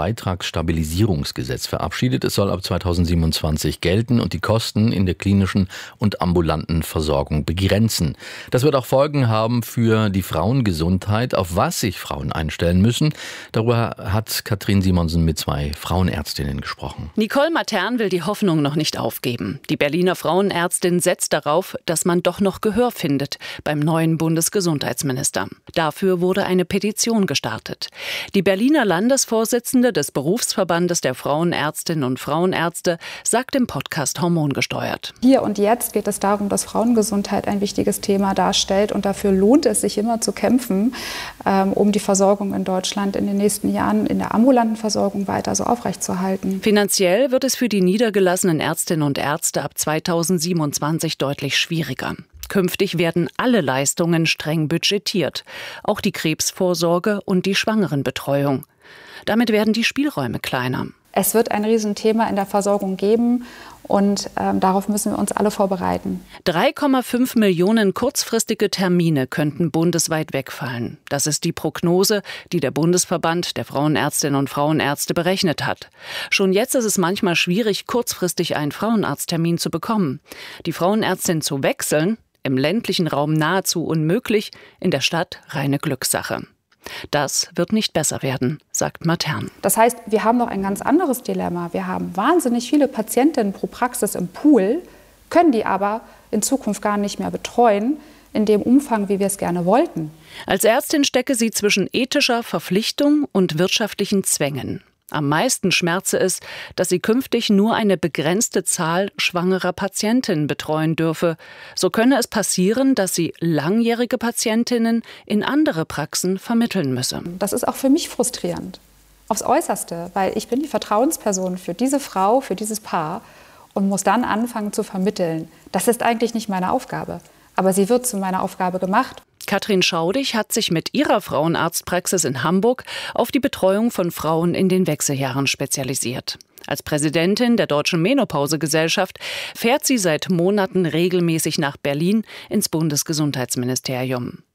[SPEAKER 3] V-Beitragsstabilisierungsgesetz verabschiedet. Es soll ab zweitausendsiebenundzwanzig gelten und die Kosten in der klinischen und ambulanten Versorgung begrenzen. Das wird auch Folgen haben für die Frauengesundheit, auf was sich Frauen einstellen müssen. Darüber hat Katrin Simonsen mit zwei Frauenärztinnen gesprochen.
[SPEAKER 12] Nicole Matern will die Hoffnung noch nicht aufgeben. Die Berliner Frauenärztin setzt darauf, dass man doch noch Gehör findet beim neuen Bundesgesundheitsminister. Gesundheitsminister. Dafür wurde eine Petition gestartet. Die Berliner Landesvorsitzende des Berufsverbandes der Frauenärztinnen und Frauenärzte sagt im Podcast Hormongesteuert.
[SPEAKER 13] Hier und jetzt geht es darum, dass Frauengesundheit ein wichtiges Thema darstellt und dafür lohnt es sich immer zu kämpfen, ähm, um die Versorgung in Deutschland in den nächsten Jahren in der ambulanten Versorgung weiter so aufrechtzuerhalten.
[SPEAKER 12] Finanziell wird es für die niedergelassenen Ärztinnen und Ärzte ab zweitausendsiebenundzwanzig deutlich schwieriger. Künftig werden alle Leistungen streng budgetiert, auch die Krebsvorsorge und die Schwangerenbetreuung. Damit werden die Spielräume kleiner.
[SPEAKER 13] Es wird ein Riesenthema in der Versorgung geben und ähm, darauf müssen wir uns alle vorbereiten.
[SPEAKER 12] drei Komma fünf Millionen kurzfristige Termine könnten bundesweit wegfallen. Das ist die Prognose, die der Bundesverband der Frauenärztinnen und Frauenärzte berechnet hat. Schon jetzt ist es manchmal schwierig, kurzfristig einen Frauenarzttermin zu bekommen. Die Frauenärztin zu wechseln, im ländlichen Raum nahezu unmöglich, in der Stadt reine Glückssache. Das wird nicht besser werden, sagt Matern.
[SPEAKER 13] Das heißt, wir haben noch ein ganz anderes Dilemma. Wir haben wahnsinnig viele Patientinnen pro Praxis im Pool, können die aber in Zukunft gar nicht mehr betreuen, in dem Umfang, wie wir es gerne wollten.
[SPEAKER 12] Als Ärztin stecke sie zwischen ethischer Verpflichtung und wirtschaftlichen Zwängen. Am meisten schmerze es, dass sie künftig nur eine begrenzte Zahl schwangerer Patientinnen betreuen dürfe. So könne es passieren, dass sie langjährige Patientinnen in andere Praxen vermitteln müsse.
[SPEAKER 13] Das ist auch für mich frustrierend, aufs Äußerste, weil ich bin die Vertrauensperson für diese Frau, für dieses Paar und muss dann anfangen zu vermitteln. Das ist eigentlich nicht meine Aufgabe, aber sie wird zu meiner Aufgabe gemacht.
[SPEAKER 12] Katrin Schaudig hat sich mit ihrer Frauenarztpraxis in Hamburg auf die Betreuung von Frauen in den Wechseljahren spezialisiert. Als Präsidentin der Deutschen Menopausegesellschaft fährt sie seit Monaten regelmäßig nach Berlin ins Bundesgesundheitsministerium.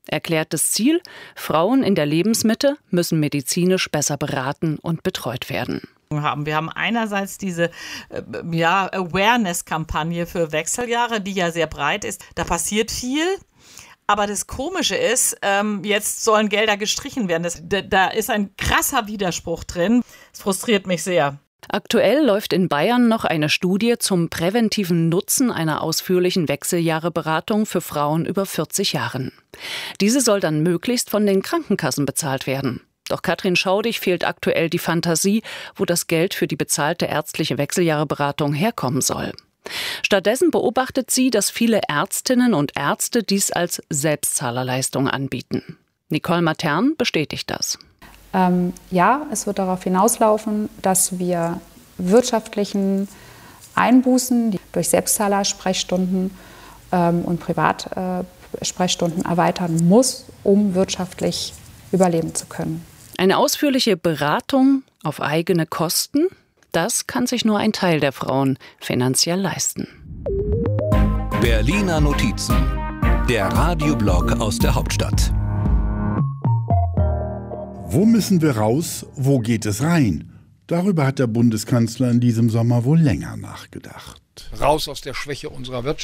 [SPEAKER 12] Erklärtes Ziel: Frauen in der Lebensmitte müssen medizinisch besser beraten und betreut werden.
[SPEAKER 14] Haben. Wir haben einerseits diese äh, ja, Awareness-Kampagne für Wechseljahre, die ja sehr breit ist. Da passiert viel. Aber das Komische ist, ähm, jetzt sollen Gelder gestrichen werden. Das, da, da ist ein krasser Widerspruch drin. Das frustriert mich sehr.
[SPEAKER 12] Aktuell läuft in Bayern noch eine Studie zum präventiven Nutzen einer ausführlichen Wechseljahreberatung für Frauen über vierzig Jahren. Diese soll dann möglichst von den Krankenkassen bezahlt werden. Doch Katrin Schaudig fehlt aktuell die Fantasie, wo das Geld für die bezahlte ärztliche Wechseljahreberatung herkommen soll. Stattdessen beobachtet sie, dass viele Ärztinnen und Ärzte dies als Selbstzahlerleistung anbieten. Nicole Matern bestätigt das.
[SPEAKER 13] Ähm, ja, es wird darauf hinauslaufen, dass wir wirtschaftlichen Einbußen die durch Selbstzahlersprechstunden ähm, und Privatsprechstunden äh, erweitern muss, um wirtschaftlich überleben zu können.
[SPEAKER 12] Eine ausführliche Beratung auf eigene Kosten, das kann sich nur ein Teil der Frauen finanziell leisten.
[SPEAKER 2] Berliner Notizen, der Radioblog aus der Hauptstadt.
[SPEAKER 15] Wo müssen wir raus, wo geht es rein? Darüber hat der Bundeskanzler in diesem Sommer wohl länger nachgedacht.
[SPEAKER 16] Raus aus der Schwäche unserer Wirtschaft.